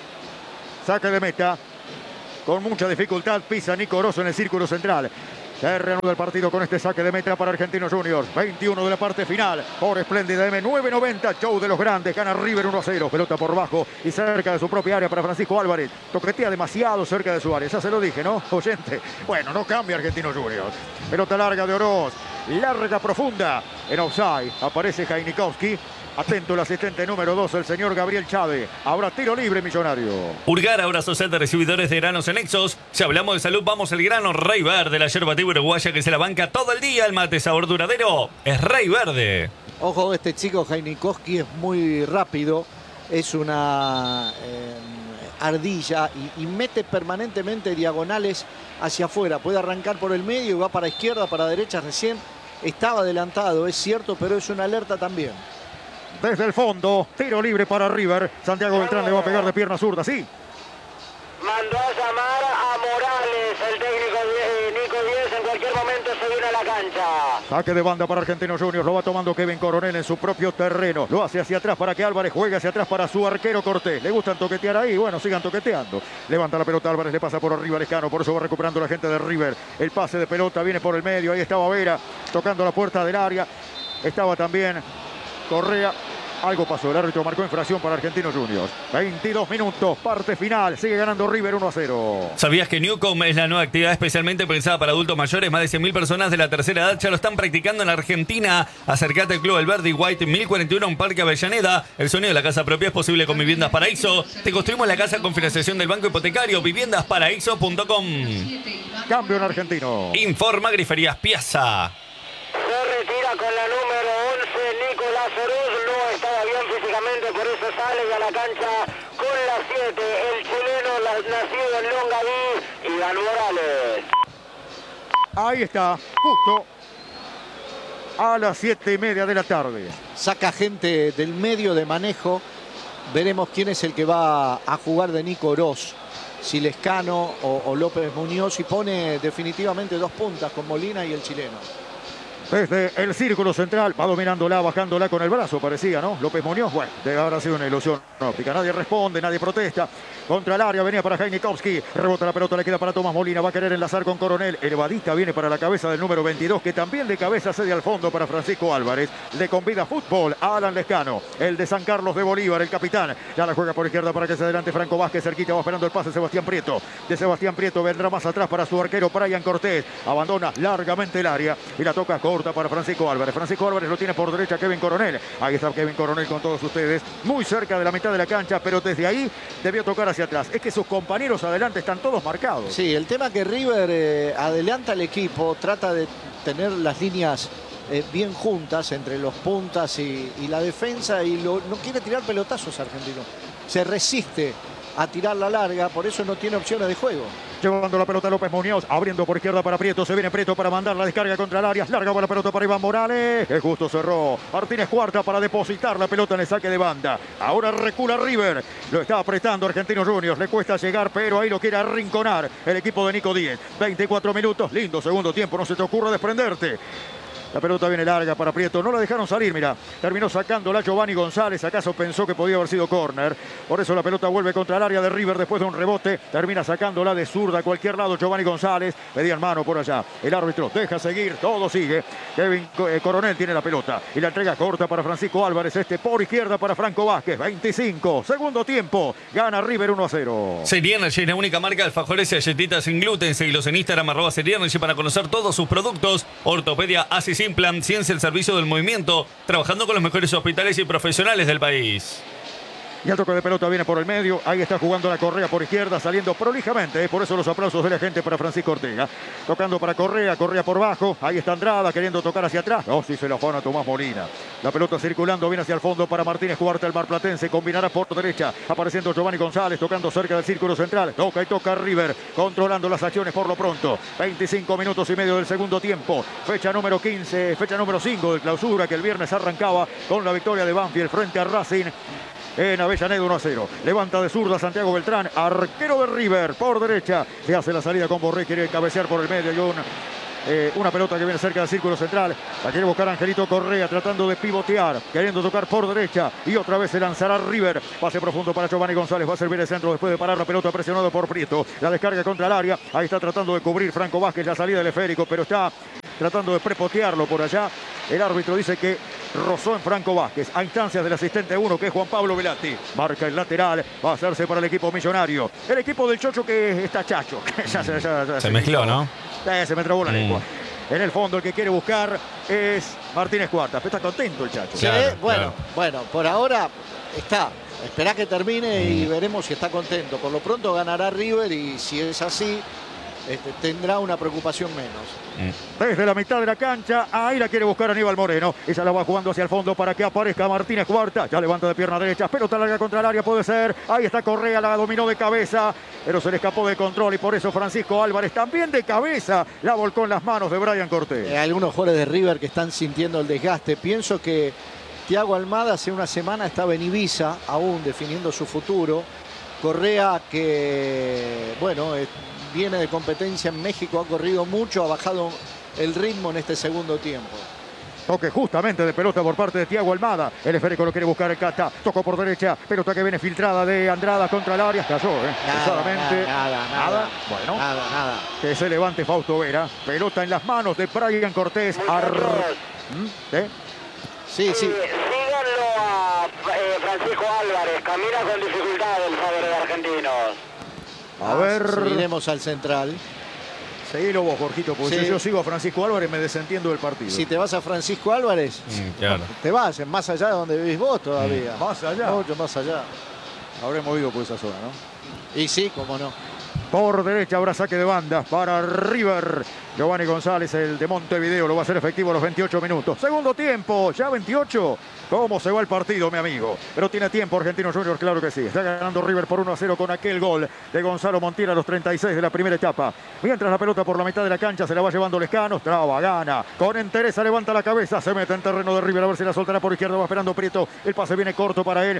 Saque de meta. Con mucha dificultad pisa Nico Rosso en el círculo central. Se reanuda el partido con este saque de meta para Argentinos Juniors. veintiuno de la parte final. Por espléndida M nueve noventa. Show de los grandes. Gana River uno a cero. Pelota por bajo y cerca de su propia área para Francisco Álvarez. Toquetea demasiado cerca de su área. Ya se lo dije, ¿no? Oyente. Bueno, no cambia Argentinos Juniors. Pelota larga de Oroz. Larga profunda. En offside aparece Heinikowski. Atento el asistente número dos, el señor Gabriel Chávez. Habrá tiro libre, Millonario. Urgar, ahora social de recibidores de granos en Exos. Si hablamos de salud, vamos al grano Rey Verde, la yerba tibia uruguaya que se la banca todo el día. El mate sabor duradero es Rey Verde. Ojo, este chico Heinikowski es muy rápido. Es una eh, ardilla y, y mete permanentemente diagonales hacia afuera. Puede arrancar por el medio y va para izquierda, para derecha. Recién estaba adelantado, es cierto, pero es una alerta también. Desde el fondo, tiro libre para River. Santiago Beltrán le va a pegar de pierna zurda, sí. Mandó a llamar a Morales, el técnico de Nico Díez. En cualquier momento se viene a la cancha. Saque de banda para Argentinos Juniors. Lo va tomando Kevin Coronel en su propio terreno. Lo hace hacia atrás para que Álvarez juegue hacia atrás para su arquero Cortés. Le gustan toquetear ahí. Bueno, sigan toqueteando. Levanta la pelota Álvarez, le pasa por arriba Lescano. Por eso va recuperando la gente de River. El pase de pelota viene por el medio. Ahí estaba Vera tocando la puerta del área. Estaba también Correa. Algo pasó, el árbitro marcó infracción para Argentinos Juniors. veintidós minutos, parte final, sigue ganando River uno a cero. ¿Sabías que Newcom es la nueva actividad especialmente pensada para adultos mayores? Más de cien mil personas de la tercera edad ya lo están practicando en Argentina. Acércate al Club El Verde y White mil cuarenta y uno en Parque Avellaneda. El sueño de la casa propia es posible con Viviendas Paraíso. Te construimos la casa con financiación del Banco Hipotecario. viviendas paraíso punto com. Cambio en argentino. Informa Griferías Piazza. Se retira con la número once, Nicolás Oroz. No estaba bien físicamente, por eso sale a la cancha con la siete. El chileno, la, nacido en Longaví, Iván Morales. Ahí está, justo a las siete y media de la tarde. Saca gente del medio de manejo. Veremos quién es el que va a jugar de Nico Oroz. si Lescano o, o López Muñoz, y pone definitivamente dos puntas con Molina y el chileno. Desde el círculo central va dominándola, bajándola con el brazo, parecía, ¿no? López Muñoz, bueno, debe haber sido una ilusión óptica. Nadie responde, nadie protesta. Contra el área venía para Heinikowski. Rebota la pelota, le queda para Tomás Molina. Va a querer enlazar con Coronel. Elevadita viene para la cabeza del número veintidós, que también de cabeza cede al fondo para Francisco Álvarez. Le convida fútbol a Alan Lescano, el de San Carlos de Bolívar, el capitán. Ya la juega por izquierda para que se adelante Franco Vázquez. Cerquita va esperando el pase Sebastián Prieto. De Sebastián Prieto vendrá más atrás para su arquero Brian Cortés. Abandona largamente el área y la toca corta para Francisco Álvarez. Francisco Álvarez lo tiene por derecha Kevin Coronel. Ahí está Kevin Coronel con todos ustedes. Muy cerca de la mitad de la cancha, pero desde ahí debió tocar hacia atrás. Es que sus compañeros adelante están todos marcados. Sí, el tema que River eh, adelanta al equipo, trata de tener las líneas eh, bien juntas entre los puntas y, y la defensa, y lo, no quiere tirar pelotazos Argentino. Se resiste a tirar la larga, por eso no tiene opciones de juego. Llevando la pelota López Muñoz, abriendo por izquierda para Prieto, se viene Prieto para mandar la descarga contra el área, larga para la pelota para Iván Morales, que justo cerró. Martínez Cuarta para depositar la pelota en el saque de banda. Ahora recula River, lo está apretando Argentinos Juniors, le cuesta llegar, pero ahí lo quiere arrinconar el equipo de Nico Díez. veinticuatro minutos, lindo segundo tiempo, no se te ocurra desprenderte. La pelota viene larga para Prieto. No la dejaron salir, mira. Terminó sacándola Giovanni González. ¿Acaso pensó que podía haber sido córner? Por eso la pelota vuelve contra el área de River después de un rebote. Termina sacándola de zurda a cualquier lado Giovanni González. Pedían mano por allá. El árbitro deja seguir. Todo sigue. Kevin eh, Coronel tiene la pelota. Y la entrega corta para Francisco Álvarez. Este por izquierda para Franco Vázquez. veinticinco. Segundo tiempo. Gana River uno a cero. Serienergy es la única marca de alfajores y galletitas sin gluten. Seguilos en Instagram, arroba Serienergy, para conocer todos sus productos. Ortopedia Asis Implant, ciencia el servicio del movimiento, trabajando con los mejores hospitales y profesionales del país. Y el toque de pelota viene por el medio. Ahí está jugando la Correa por izquierda, saliendo prolijamente. Por eso los aplausos de la gente para Francisco Ortega. Tocando para Correa, Correa por bajo. Ahí está Andrada queriendo tocar hacia atrás. No, si se la pone a Tomás Molina. La pelota circulando, viene hacia el fondo para Martínez Cuarta, el marplatense. Combinará por derecha, apareciendo Giovanni González, tocando cerca del círculo central. Toca y toca River, controlando las acciones por lo pronto. veinticinco minutos y medio del segundo tiempo. Fecha número quince, fecha número cinco de clausura, que el viernes arrancaba con la victoria de Banfield frente a Racing en Avellaneda uno a cero. Levanta de zurda Santiago Beltrán, arquero de River, por derecha. Se hace la salida con Borré, quiere cabecear por el medio y un, eh, una pelota que viene cerca del círculo central. La quiere buscar Angelito Correa, tratando de pivotear, queriendo tocar por derecha. Y otra vez se lanzará River. Pase profundo para Giovanni González, va a servir el centro después de parar la pelota, presionado por Prieto. La descarga contra el área, ahí está tratando de cubrir Franco Vázquez la salida del esférico, pero está tratando de prepotearlo por allá. El árbitro dice que rozó en Franco Vázquez a instancias del asistente uno, que es Juan Pablo Velati. Marca el lateral, va a hacerse para el equipo millonario. El equipo del Chocho, que está chacho. ya, ya, ya, ya, se mezcló, ¿no? Eh, se me trabó la mm. lengua. En el fondo el que quiere buscar es Martínez Cuarta. Pero está contento el Chacho. Sí, Claro, bueno, claro. bueno, por ahora está. Esperá que termine y veremos si está contento. Por lo pronto ganará River, y si es así, este, tendrá una preocupación menos. Desde la mitad de la cancha, ahí la quiere buscar Aníbal Moreno. Ella la va jugando hacia el fondo para que aparezca Martínez Cuarta. Ya levanta de pierna derecha, pelota larga contra el área, puede ser. Ahí está Correa, la dominó de cabeza, pero se le escapó de control, y por eso Francisco Álvarez también de cabeza la volcó en las manos de Brian Cortés. Eh, algunos jugadores de River que están sintiendo el desgaste. Pienso que Thiago Almada hace una semana estaba en Ibiza, aún definiendo su futuro. Correa, que bueno, eh, viene de competencia en México, ha corrido mucho, ha bajado el ritmo en este segundo tiempo. Toque justamente de pelota por parte de Thiago Almada. El esférico lo quiere buscar el Cata. Tocó por derecha. Pelota que viene filtrada de Andrada contra el área. Cayó, ¿eh? Nada, Solamente nada, nada, nada. Bueno, Nada, nada. que se levante Fausto Vera. Pelota en las manos de Brian Cortés. Ar... ¿Mm? ¿Eh? Sí, sí. Sí, síganlo a eh, Francisco Álvarez. Camina con dificultad el favor de Argentinos. A ver. Seguiremos al central. Seguilo vos, Jorgito, porque Sí. si yo sigo a Francisco Álvarez me desentiendo del partido. Si te vas a Francisco Álvarez, Mm, claro. te vas más allá de donde vivís vos todavía. Más allá. Mucho más allá. Habremos ido por esa zona, ¿no? Y sí, cómo no. Por derecha habrá saque de banda para River. Giovanni González, el de Montevideo, lo va a hacer efectivo a los veintiocho minutos. Segundo tiempo, ya veintiocho. ¿Cómo se va el partido, mi amigo? Pero tiene tiempo Argentinos Juniors, claro que sí. Está ganando River por uno a cero con aquel gol de Gonzalo Montiel a los treinta y seis de la primera etapa. Mientras la pelota por la mitad de la cancha se la va llevando Lescano. Traba, gana. Con entereza levanta la cabeza. Se mete en terreno de River, a ver si la soltará por izquierda. Va esperando Prieto. El pase viene corto para él.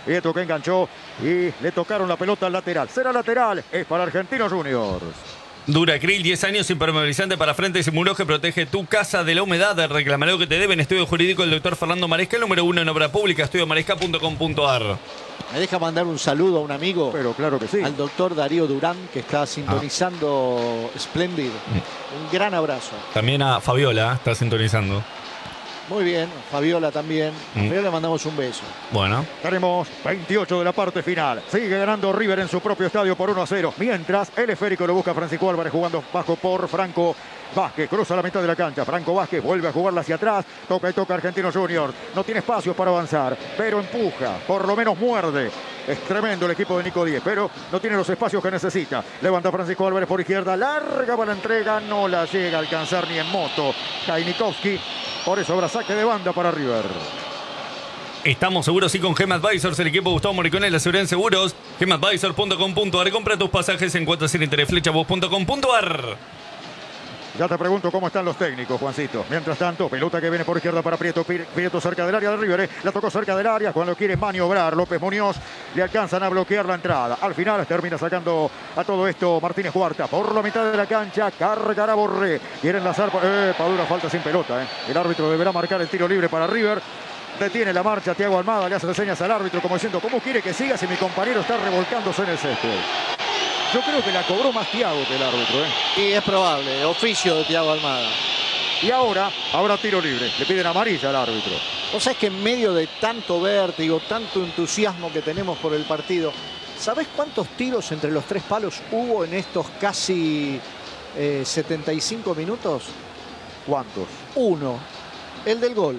Prieto que enganchó y le tocaron la pelota al lateral. Será lateral, es para Argentinos Juniors. Duracril, diez años, impermeabilizante para frentes y muros que protege tu casa de la humedad. Reclama lo que te deben. Estudio jurídico del doctor Fernando Maresca, el número uno en obra pública, estudio maresca punto com punto ar. ¿Me deja mandar un saludo a un amigo? Pero claro que sí. Al doctor Darío Durán, que está sintonizando ah. Splendid. Un gran abrazo. También a Fabiola, está sintonizando. Muy bien, Fabiola también. A Fabiola le mandamos un beso. Bueno. Tenemos veintiocho de la parte final. Sigue ganando River en su propio estadio por uno a cero. Mientras el esférico lo busca Francisco Álvarez jugando bajo por Franco Vázquez. Cruza la mitad de la cancha. Franco Vázquez vuelve a jugarla hacia atrás. Toca y toca Argentinos Juniors. No tiene espacios para avanzar, pero empuja. Por lo menos muerde. Es tremendo el equipo de Nico Díez, pero no tiene los espacios que necesita. Levanta Francisco Álvarez por izquierda. Larga para la entrega. No la llega a alcanzar ni en moto. Kainikowski. Por eso habrá saque de banda para River. Estamos seguros sí con Gem Advisors, el equipo de Gustavo Morricone, la seguridad en seguros. gem advisor punto com punto ar. Compra tus pasajes en cuotas sin interés. flechabus punto com punto ar. Ya te pregunto cómo están los técnicos, Juancito. Mientras tanto, pelota que viene por izquierda para Prieto. Prieto cerca del área de River. Eh. La tocó cerca del área. Cuando quiere maniobrar López Muñoz, le alcanzan a bloquear la entrada. Al final termina sacando a todo esto Martínez Cuarta. Por la mitad de la cancha, cargará Borré. Quiere enlazar. Eh, Padura falta sin pelota. Eh. El árbitro deberá marcar el tiro libre para River. Detiene la marcha Thiago Almada. Le hace señas al árbitro como diciendo, ¿cómo quiere que siga si mi compañero está revolcándose en el césped? Yo creo que la cobró más Thiago que el árbitro. ¿eh? Y es probable, oficio de Thiago Almada. Y ahora, ahora tiro libre. Le piden amarilla al árbitro. O sea, es que en medio de tanto vértigo, tanto entusiasmo que tenemos por el partido, ¿sabés cuántos tiros entre los tres palos hubo en estos casi eh, setenta y cinco minutos? ¿Cuántos? Uno. El del gol.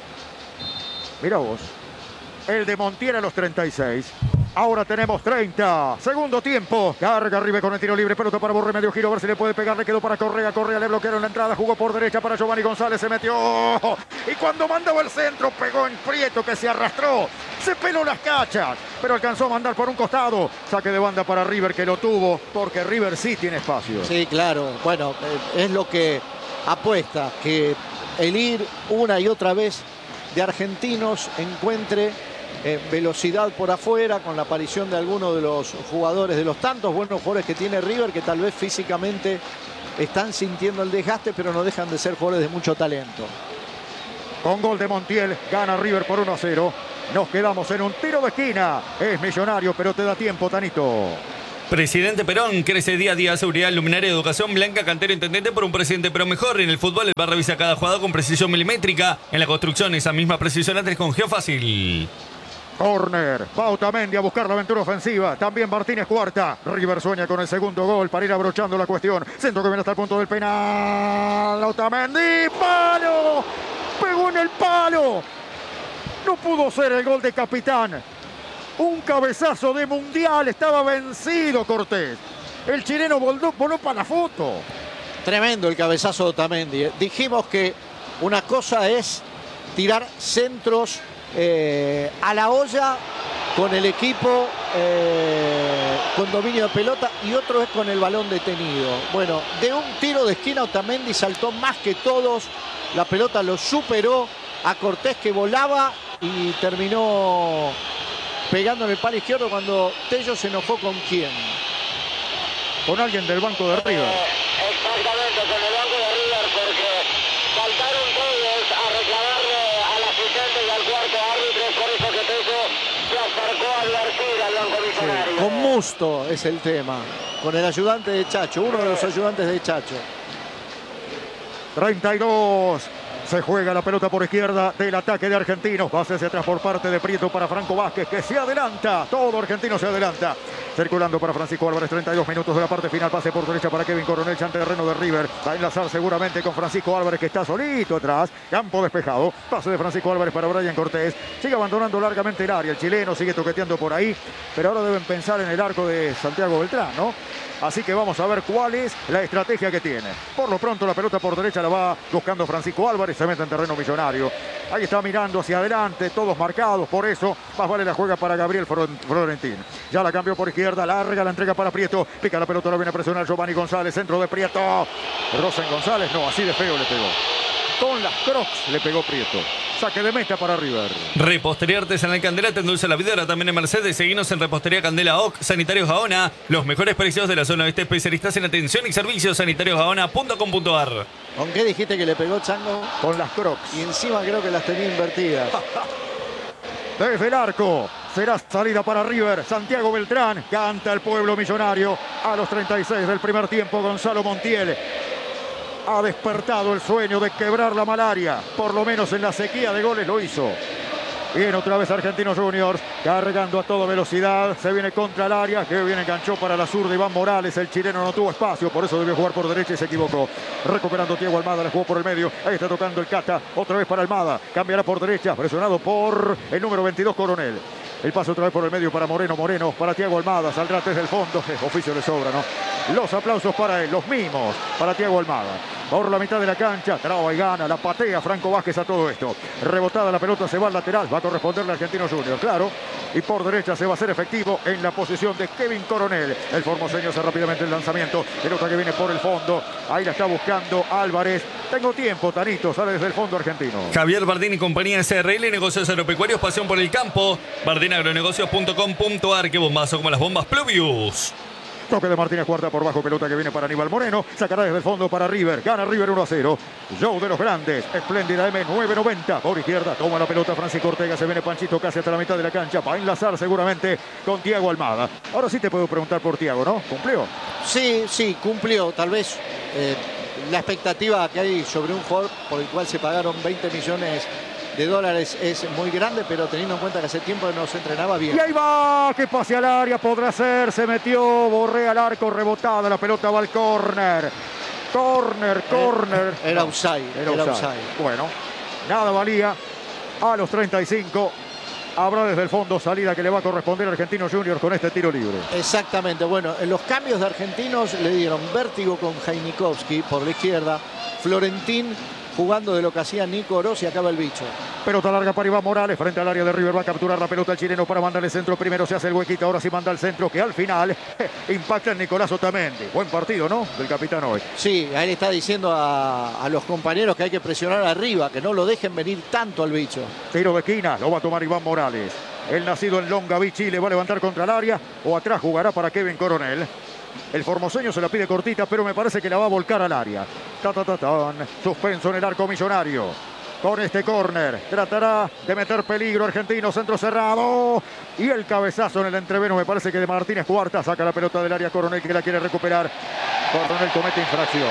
Mira vos. El de Montiel a los treinta y seis. Ahora tenemos treinta. Segundo tiempo. Carga River con el tiro libre. Pelota para Borré. Medio giro. A ver si le puede pegar. Le quedó para Correa. Correa le bloquearon la entrada. Jugó por derecha para Giovanni González. Se metió. Y cuando mandaba el centro, pegó en Prieto que se arrastró. Se peló las cachas. Pero alcanzó a mandar por un costado. Saque de banda para River que lo tuvo. Porque River sí tiene espacio. Sí, claro. Bueno, es lo que apuesta. Que el ir una y otra vez de Argentinos encuentre Eh, velocidad por afuera con la aparición de algunos de los jugadores, de los tantos buenos jugadores que tiene River, que tal vez físicamente están sintiendo el desgaste, pero no dejan de ser jugadores de mucho talento. Con gol de Montiel, gana River por uno a cero. Nos quedamos en un tiro de esquina. Es Millonario, pero te da tiempo, Tanito. Presidente Perón, crece día a día seguridad, luminaria de educación, Blanca Cantero, intendente por un presidente pero mejor. En el fútbol, el bar revisa cada jugada con precisión milimétrica. En la construcción, esa misma precisión antes con Geofácil. Corner, va Otamendi a buscar la aventura ofensiva. También Martínez Cuarta. River sueña con el segundo gol para ir abrochando la cuestión. Centro que viene hasta el punto del penal. Otamendi, ¡palo! Pegó en el palo. No pudo ser el gol de capitán. Un cabezazo de Mundial. Estaba vencido Cortés. El chileno voló, voló para la foto. Tremendo el cabezazo de Otamendi. Dijimos que una cosa es tirar centros Eh, a la olla con el equipo eh, con dominio de pelota y otro es con el balón detenido. Bueno, de un tiro de esquina Otamendi saltó más que todos, la pelota lo superó a Cortés que volaba y terminó pegando en el palo izquierdo cuando Tello se enojó con quién. Con alguien del banco de River. Eh, exactamente, con el banco de River porque saltaron todos a reclamarle al asistente y al cuarto árbitro, por eso que Tello se acercó a advertir al banco millonario. Con Musto es el tema, con el ayudante de Chacho, uno de los ayudantes de Chacho. treinta y dos. Se juega la pelota por izquierda del ataque de Argentinos. Pase hacia atrás por parte de Prieto para Franco Vázquez, que se adelanta. Todo Argentino se adelanta. Circulando para Francisco Álvarez. treinta y dos minutos de la parte final. Pase por derecha para Kevin Coronel. Ante terreno de River. Va a enlazar seguramente con Francisco Álvarez, que está solito atrás. Campo despejado. Pase de Francisco Álvarez para Brian Cortés. Sigue abandonando largamente el área. El chileno sigue toqueteando por ahí. Pero ahora deben pensar en el arco de Santiago Beltrán, ¿no? Así que vamos a ver cuál es la estrategia que tiene. Por lo pronto la pelota por derecha la va buscando Francisco Álvarez. Se mete en terreno millonario. Ahí está mirando hacia adelante. Todos marcados. Por eso más vale la juega para Gabriel Florentín. Ya la cambió por izquierda. Larga la entrega para Prieto. Pica la pelota. La viene a presionar Giovanni González. Centro de Prieto. Rosen González. No, así de feo le pegó. Con las Crocs le pegó Prieto. Saque de meta para River. Repostería Artesanal Candela te endulza la vida, ahora también en Mercedes. Seguinos en Repostería Candela O C, Sanitarios Gaona. Los mejores precios de la zona oeste, especialistas en atención y servicios, sanitarios gaona punto com punto ar. ¿Con qué dijiste que le pegó Chango? Con las Crocs. Y encima creo que las tenía invertidas. Desde el arco. Será salida para River. Santiago Beltrán. Canta el pueblo millonario. A los treinta y seis del primer tiempo, Gonzalo Montiel ha despertado el sueño de quebrar la malaria. Por lo menos en la sequía de goles lo hizo. Bien, otra vez Argentinos Juniors, cargando a toda velocidad. Se viene contra el área, que bien enganchó para la zurda Iván Morales. El chileno no tuvo espacio, por eso debió jugar por derecha y se equivocó. Recuperando Thiago Almada, la jugó por el medio. Ahí está tocando el Cata, otra vez para Almada. Cambiará por derecha, presionado por el número veintidós, Coronel. El paso otra vez por el medio para Moreno, Moreno para Thiago Almada, saldrá desde el fondo. Oficio le sobra, ¿no? Los aplausos para él, los mimos para Thiago Almada. Por la mitad de la cancha, traba y gana, la patea Franco Vázquez a todo esto. Rebotada la pelota, se va al lateral, va a corresponderle a Argentinos Juniors, claro. Y por derecha se va a hacer efectivo en la posición de Kevin Coronel. El formoseño hace rápidamente el lanzamiento. Pelota que viene por el fondo. Ahí la está buscando Álvarez. Tengo tiempo, Tanito, sale desde el fondo argentino. Javier Bardín y compañía S R L, negocios agropecuarios, pasión por el campo. bardín agronegocios punto com punto ar. Qué bombazo como las bombas Pluvius. Toque de Martínez Cuarta por bajo, pelota que viene para Aníbal Moreno. Sacará desde el fondo para River. Gana River uno a cero. Show de los grandes. Espléndida M nueve noventa. Por izquierda toma la pelota Francisco Ortega. Se viene Panchito casi hasta la mitad de la cancha. Va a enlazar seguramente con Thiago Almada. Ahora sí te puedo preguntar por Thiago, ¿no? ¿Cumplió? Sí, sí, cumplió. Tal vez eh, la expectativa que hay sobre un jugador por el cual se pagaron veinte millones de dólares es muy grande, pero teniendo en cuenta que hace tiempo no se entrenaba bien. Y ahí va, que pase al área, podrá ser, se metió, Borré al arco, rebotada, la pelota va al córner. Córner, córner. Era, era offside, era era offside. offside. Bueno, nada valía. A los treinta y cinco habrá desde el fondo salida que le va a corresponder a Argentinos Juniors con este tiro libre. Exactamente, bueno, en los cambios de Argentinos le dieron vértigo con Jainikowski por la izquierda, Florentín jugando de lo que hacía Nico Oroz y acaba el bicho. Pelota larga para Iván Morales, frente al área de River, va a capturar la pelota el chileno para mandarle centro. Primero se hace el huequito, ahora sí manda el centro, que al final eh, impacta en Nicolás Otamendi. Buen partido, ¿no? Del capitán hoy. Sí, ahí le está diciendo a, a los compañeros que hay que presionar arriba, que no lo dejen venir tanto al bicho. Tiro de esquina, lo va a tomar Iván Morales. El nacido en Longaví, Chile, va a levantar contra el área, o atrás jugará para Kevin Coronel. El formoseño se la pide cortita, pero me parece que la va a volcar al área. Ta, ta, ta, tan. Suspenso en el arco millonario. Con este córner tratará de meter peligro Argentino, centro cerrado. Y el cabezazo en el entreveno, me parece que de Martínez Cuarta. Saca la pelota del área Coronel, que la quiere recuperar. Coronel comete infracción.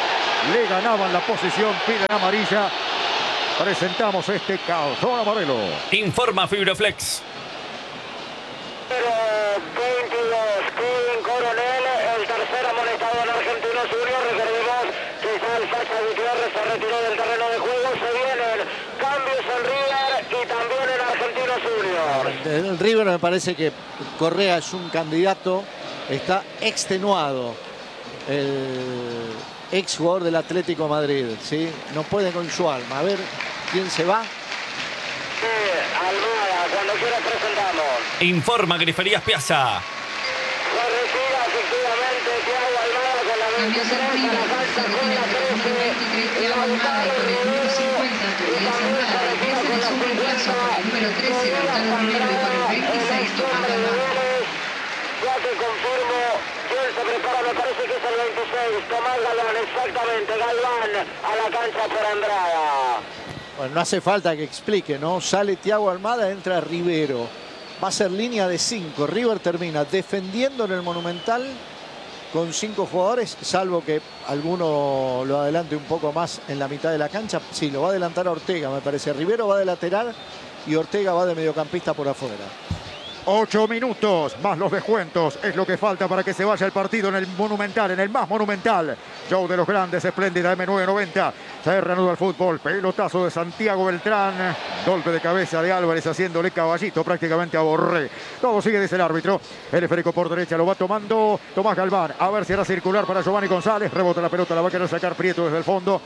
Le ganaban la posición, piden amarilla. Presentamos este calzón amarelo. Informa Fibroflex. veintidós, Kevin Coronel, el tercer amonestado en Argentinos Juniors. Recordemos que ya el Sacha Gutiérrez se retiró del terreno de juego. Se vienen cambios en River y también en Argentinos Juniors. El River me parece que Correa es un candidato, está extenuado. El ex jugador del Atlético de Madrid, ¿sí? No puede con su alma. A ver quién se va. Sí, Almada, cuando quiera presentamos. Informa Griferías Piazza. Se retira efectivamente Thiago Almada con la veintitrés a la cancha con la trece. Y Lautaro Rivero. Y también se retira con la cincuenta. Tobias Andrada, el ex hombre de Vélez. Ya te confirmo quién se prepara, me parece que es el veintiséis. Tomás Galván, exactamente, Galván a la cancha por Andrada. Bueno, no hace falta que explique, ¿no? Sale Thiago Almada, entra Rivero. Va a ser línea de cinco. River termina defendiendo en el Monumental con cinco jugadores, salvo que alguno lo adelante un poco más en la mitad de la cancha. Sí, lo va a adelantar a Ortega, me parece. Rivero va de lateral y Ortega va de mediocampista por afuera. Ocho minutos más los descuentos es lo que falta para que se vaya el partido en el Monumental, en el más monumental. Show de los grandes, espléndida M nueve noventa. Se reanuda el fútbol, pelotazo de Santiago Beltrán. Golpe de cabeza de Álvarez haciéndole caballito prácticamente a Borré. Todo sigue, dice el árbitro. El esférico por derecha lo va tomando Tomás Galván. A ver si hará circular para Giovanni González. Rebota la pelota, la va a querer sacar Prieto desde el fondo.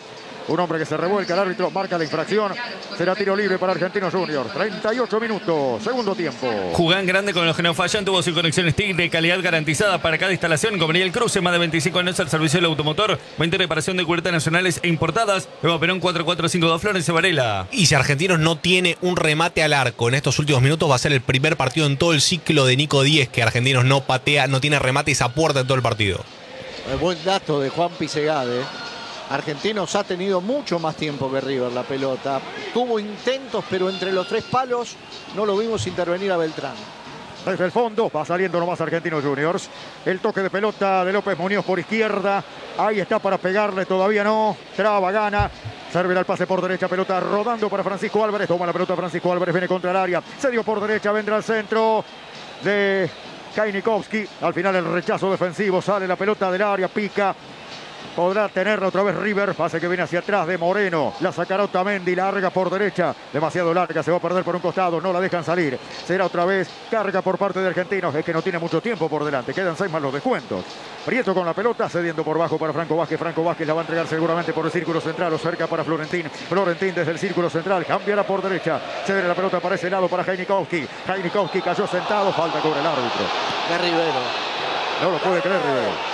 Un hombre que se revuelca, el árbitro marca la infracción. Será tiro libre para Argentinos Juniors. treinta y ocho minutos, segundo tiempo. Jugán grande con los que no fallan, tuvo su conexión stick de calidad garantizada para cada instalación. Convenía el cruce, más de veinticinco años al servicio del automotor. veinte reparación de cubiertas nacionales e importadas. Eva Perón cuatro cuatro cinco dos Florencio Varela. Y si Argentinos no tiene un remate al arco en estos últimos minutos, va a ser el primer partido en todo el ciclo de Nico Díez que Argentinos no patea, no tiene remates a puerta en todo el partido. El buen dato de Juan Pisegade. Argentinos ha tenido mucho más tiempo que River la pelota. Tuvo intentos, pero entre los tres palos no lo vimos intervenir a Beltrán. Desde el fondo va saliendo nomás Argentinos Juniors. El toque de pelota de López Muñoz por izquierda. Ahí está para pegarle, todavía no. Traba, gana. Servirá el pase por derecha, pelota rodando para Francisco Álvarez. Toma la pelota Francisco Álvarez, viene contra el área. Se dio por derecha, vendrá al centro de Kajnikovski. Al final el rechazo defensivo, sale la pelota del área, pica. Podrá tenerla otra vez River. Pase que viene hacia atrás de Moreno. La sacará Otamendi. Larga por derecha. Demasiado larga. Se va a perder por un costado. No la dejan salir. Será otra vez carga por parte de Argentinos. Es que no tiene mucho tiempo por delante. Quedan seis más los descuentos. Prieto con la pelota. Cediendo por bajo para Franco Vázquez. Franco Vázquez la va a entregar seguramente por el círculo central o cerca para Florentín. Florentín desde el círculo central. Cambiará por derecha. Cede la pelota para ese lado para Kajnikovski. Kajnikovski cayó sentado. Falta cobra el árbitro. De Rivero. No lo puede creer Rivero.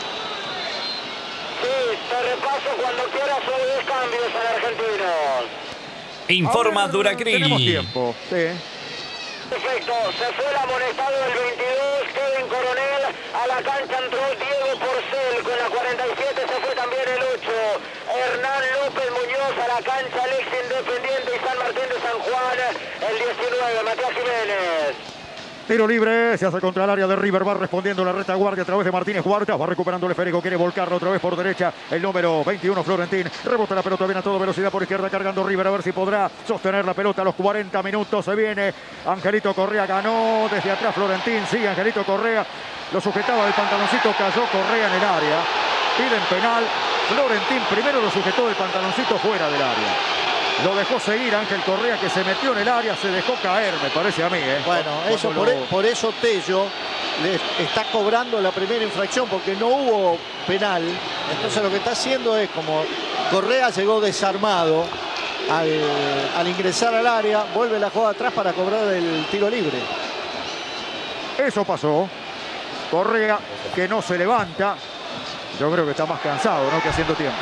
Te repaso cuando quieras sobre diez cambios en Argentinos. Informa A ver, Duracril. Tenemos tiempo, sí. Perfecto, se fue el amonestado del veintidós, Kevin Coronel. A la cancha entró Diego Porcel con la cuarenta y siete, se fue también el ocho. Hernán López Muñoz a la cancha, el ex Independiente y San Martín de San Juan. El diecinueve, Matías Jiménez. Tiro libre, se hace contra el área de River, va respondiendo la retaguardia a través de Martínez Huerta, va recuperando el esférico, quiere volcarlo otra vez por derecha, el número veintiuno Florentín, rebota la pelota, viene a toda velocidad por izquierda, cargando River, a ver si podrá sostener la pelota a los cuarenta minutos, se viene Angelito Correa, ganó desde atrás Florentín, sigue Angelito Correa, lo sujetaba del pantaloncito, cayó Correa en el área, piden penal, Florentín primero lo sujetó del pantaloncito fuera del área. Lo dejó seguir Ángel Correa, que se metió en el área, se dejó caer, me parece a mí. ¿eh? Bueno, eso, por, lo... por eso Tello le está cobrando la primera infracción, porque no hubo penal. Entonces lo que está haciendo es, como Correa llegó desarmado al, al ingresar al área, vuelve la jugada atrás para cobrar el tiro libre. Eso pasó. Correa, que no se levanta. Yo creo que está más cansado, ¿no?, que haciendo tiempo.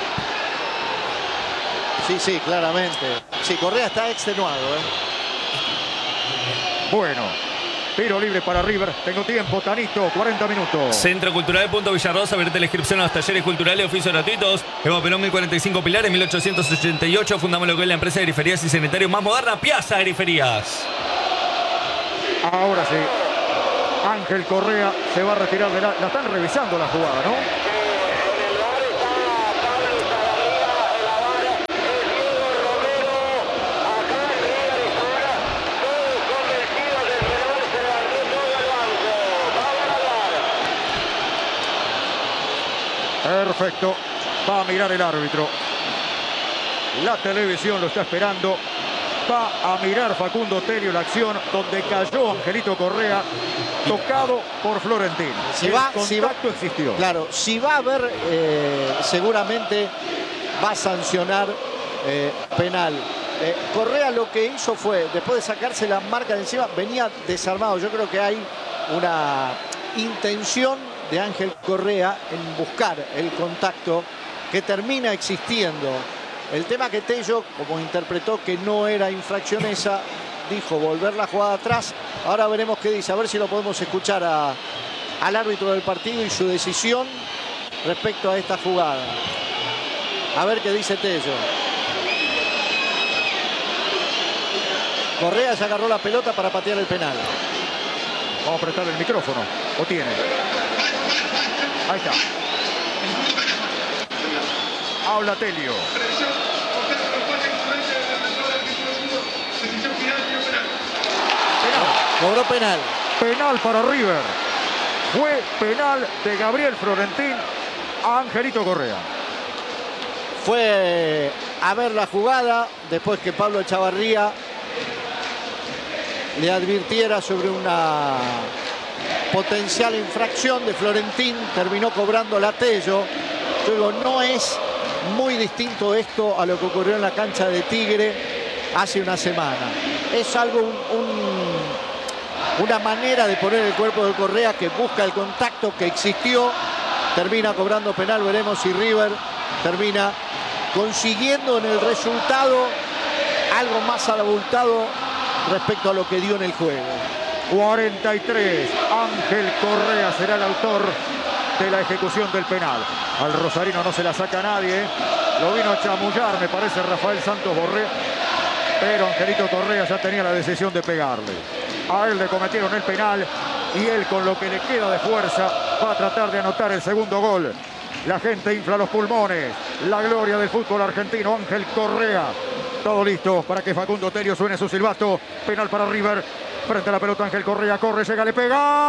Sí, sí, claramente. Sí, Correa está extenuado, ¿eh? Bueno, tiro libre para River. Tengo tiempo, Tanito, cuarenta minutos. Centro Cultural de Punto Villarrosa. Abierta la inscripción a los talleres culturales, oficios gratuitos. Eva Perón mil cuarenta y cinco Pilares, mil ochocientos ochenta y ocho. Fundamos lo que es la empresa de griferías y sanitarios más moderna, Piazza Griferías. Ahora sí. Ángel Correa se va a retirar de la... La están revisando la jugada, ¿no? Perfecto, va a mirar el árbitro. La televisión lo está esperando. Va a mirar Facundo Telio la acción donde cayó Angelito Correa, tocado por Florentín. Si el va, contacto si va, existió. Claro, si va a haber, eh, seguramente va a sancionar eh, penal. Eh, Correa lo que hizo fue, después de sacarse la marca de encima, venía desarmado. Yo creo que hay una intención de Ángel Correa en buscar el contacto que termina existiendo. El tema que Tello, como interpretó que no era infracción esa, dijo volver la jugada atrás. Ahora veremos qué dice, a ver si lo podemos escuchar a, al árbitro del partido y su decisión respecto a esta jugada. A ver qué dice Tello. Correa ya agarró la pelota para patear el penal. Vamos a apretar el micrófono. ¿O tiene? Ahí está. Habla Telio. Penal. Cobró penal. Penal para River. Fue penal de Gabriel Florentín a Angelito Correa. Fue a ver la jugada después que Pablo Chavarría le advirtiera sobre una potencial infracción de Florentín. Terminó cobrando la Tello. Yo digo, no es muy distinto esto a lo que ocurrió en la cancha de Tigre hace una semana. Es algo, un, un, una manera de poner el cuerpo de Correa que busca el contacto, que existió. Termina cobrando penal, veremos si River termina consiguiendo en el resultado algo más abultado respecto a lo que dio en el juego. cuarenta y tres. Ángel Correa será el autor de la ejecución del penal. Al rosarino no se la saca nadie. Lo vino a chamullar, me parece, Rafael Santos Borré. Pero Angelito Correa ya tenía la decisión de pegarle. A él le cometieron el penal y él, con lo que le queda de fuerza, va a tratar de anotar el segundo gol. La gente infla los pulmones. La gloria del fútbol argentino, Ángel Correa. Todo listo para que Facundo Terio suene su silbato. Penal para River. Frente a la pelota Ángel Correa, corre, llega, le pega.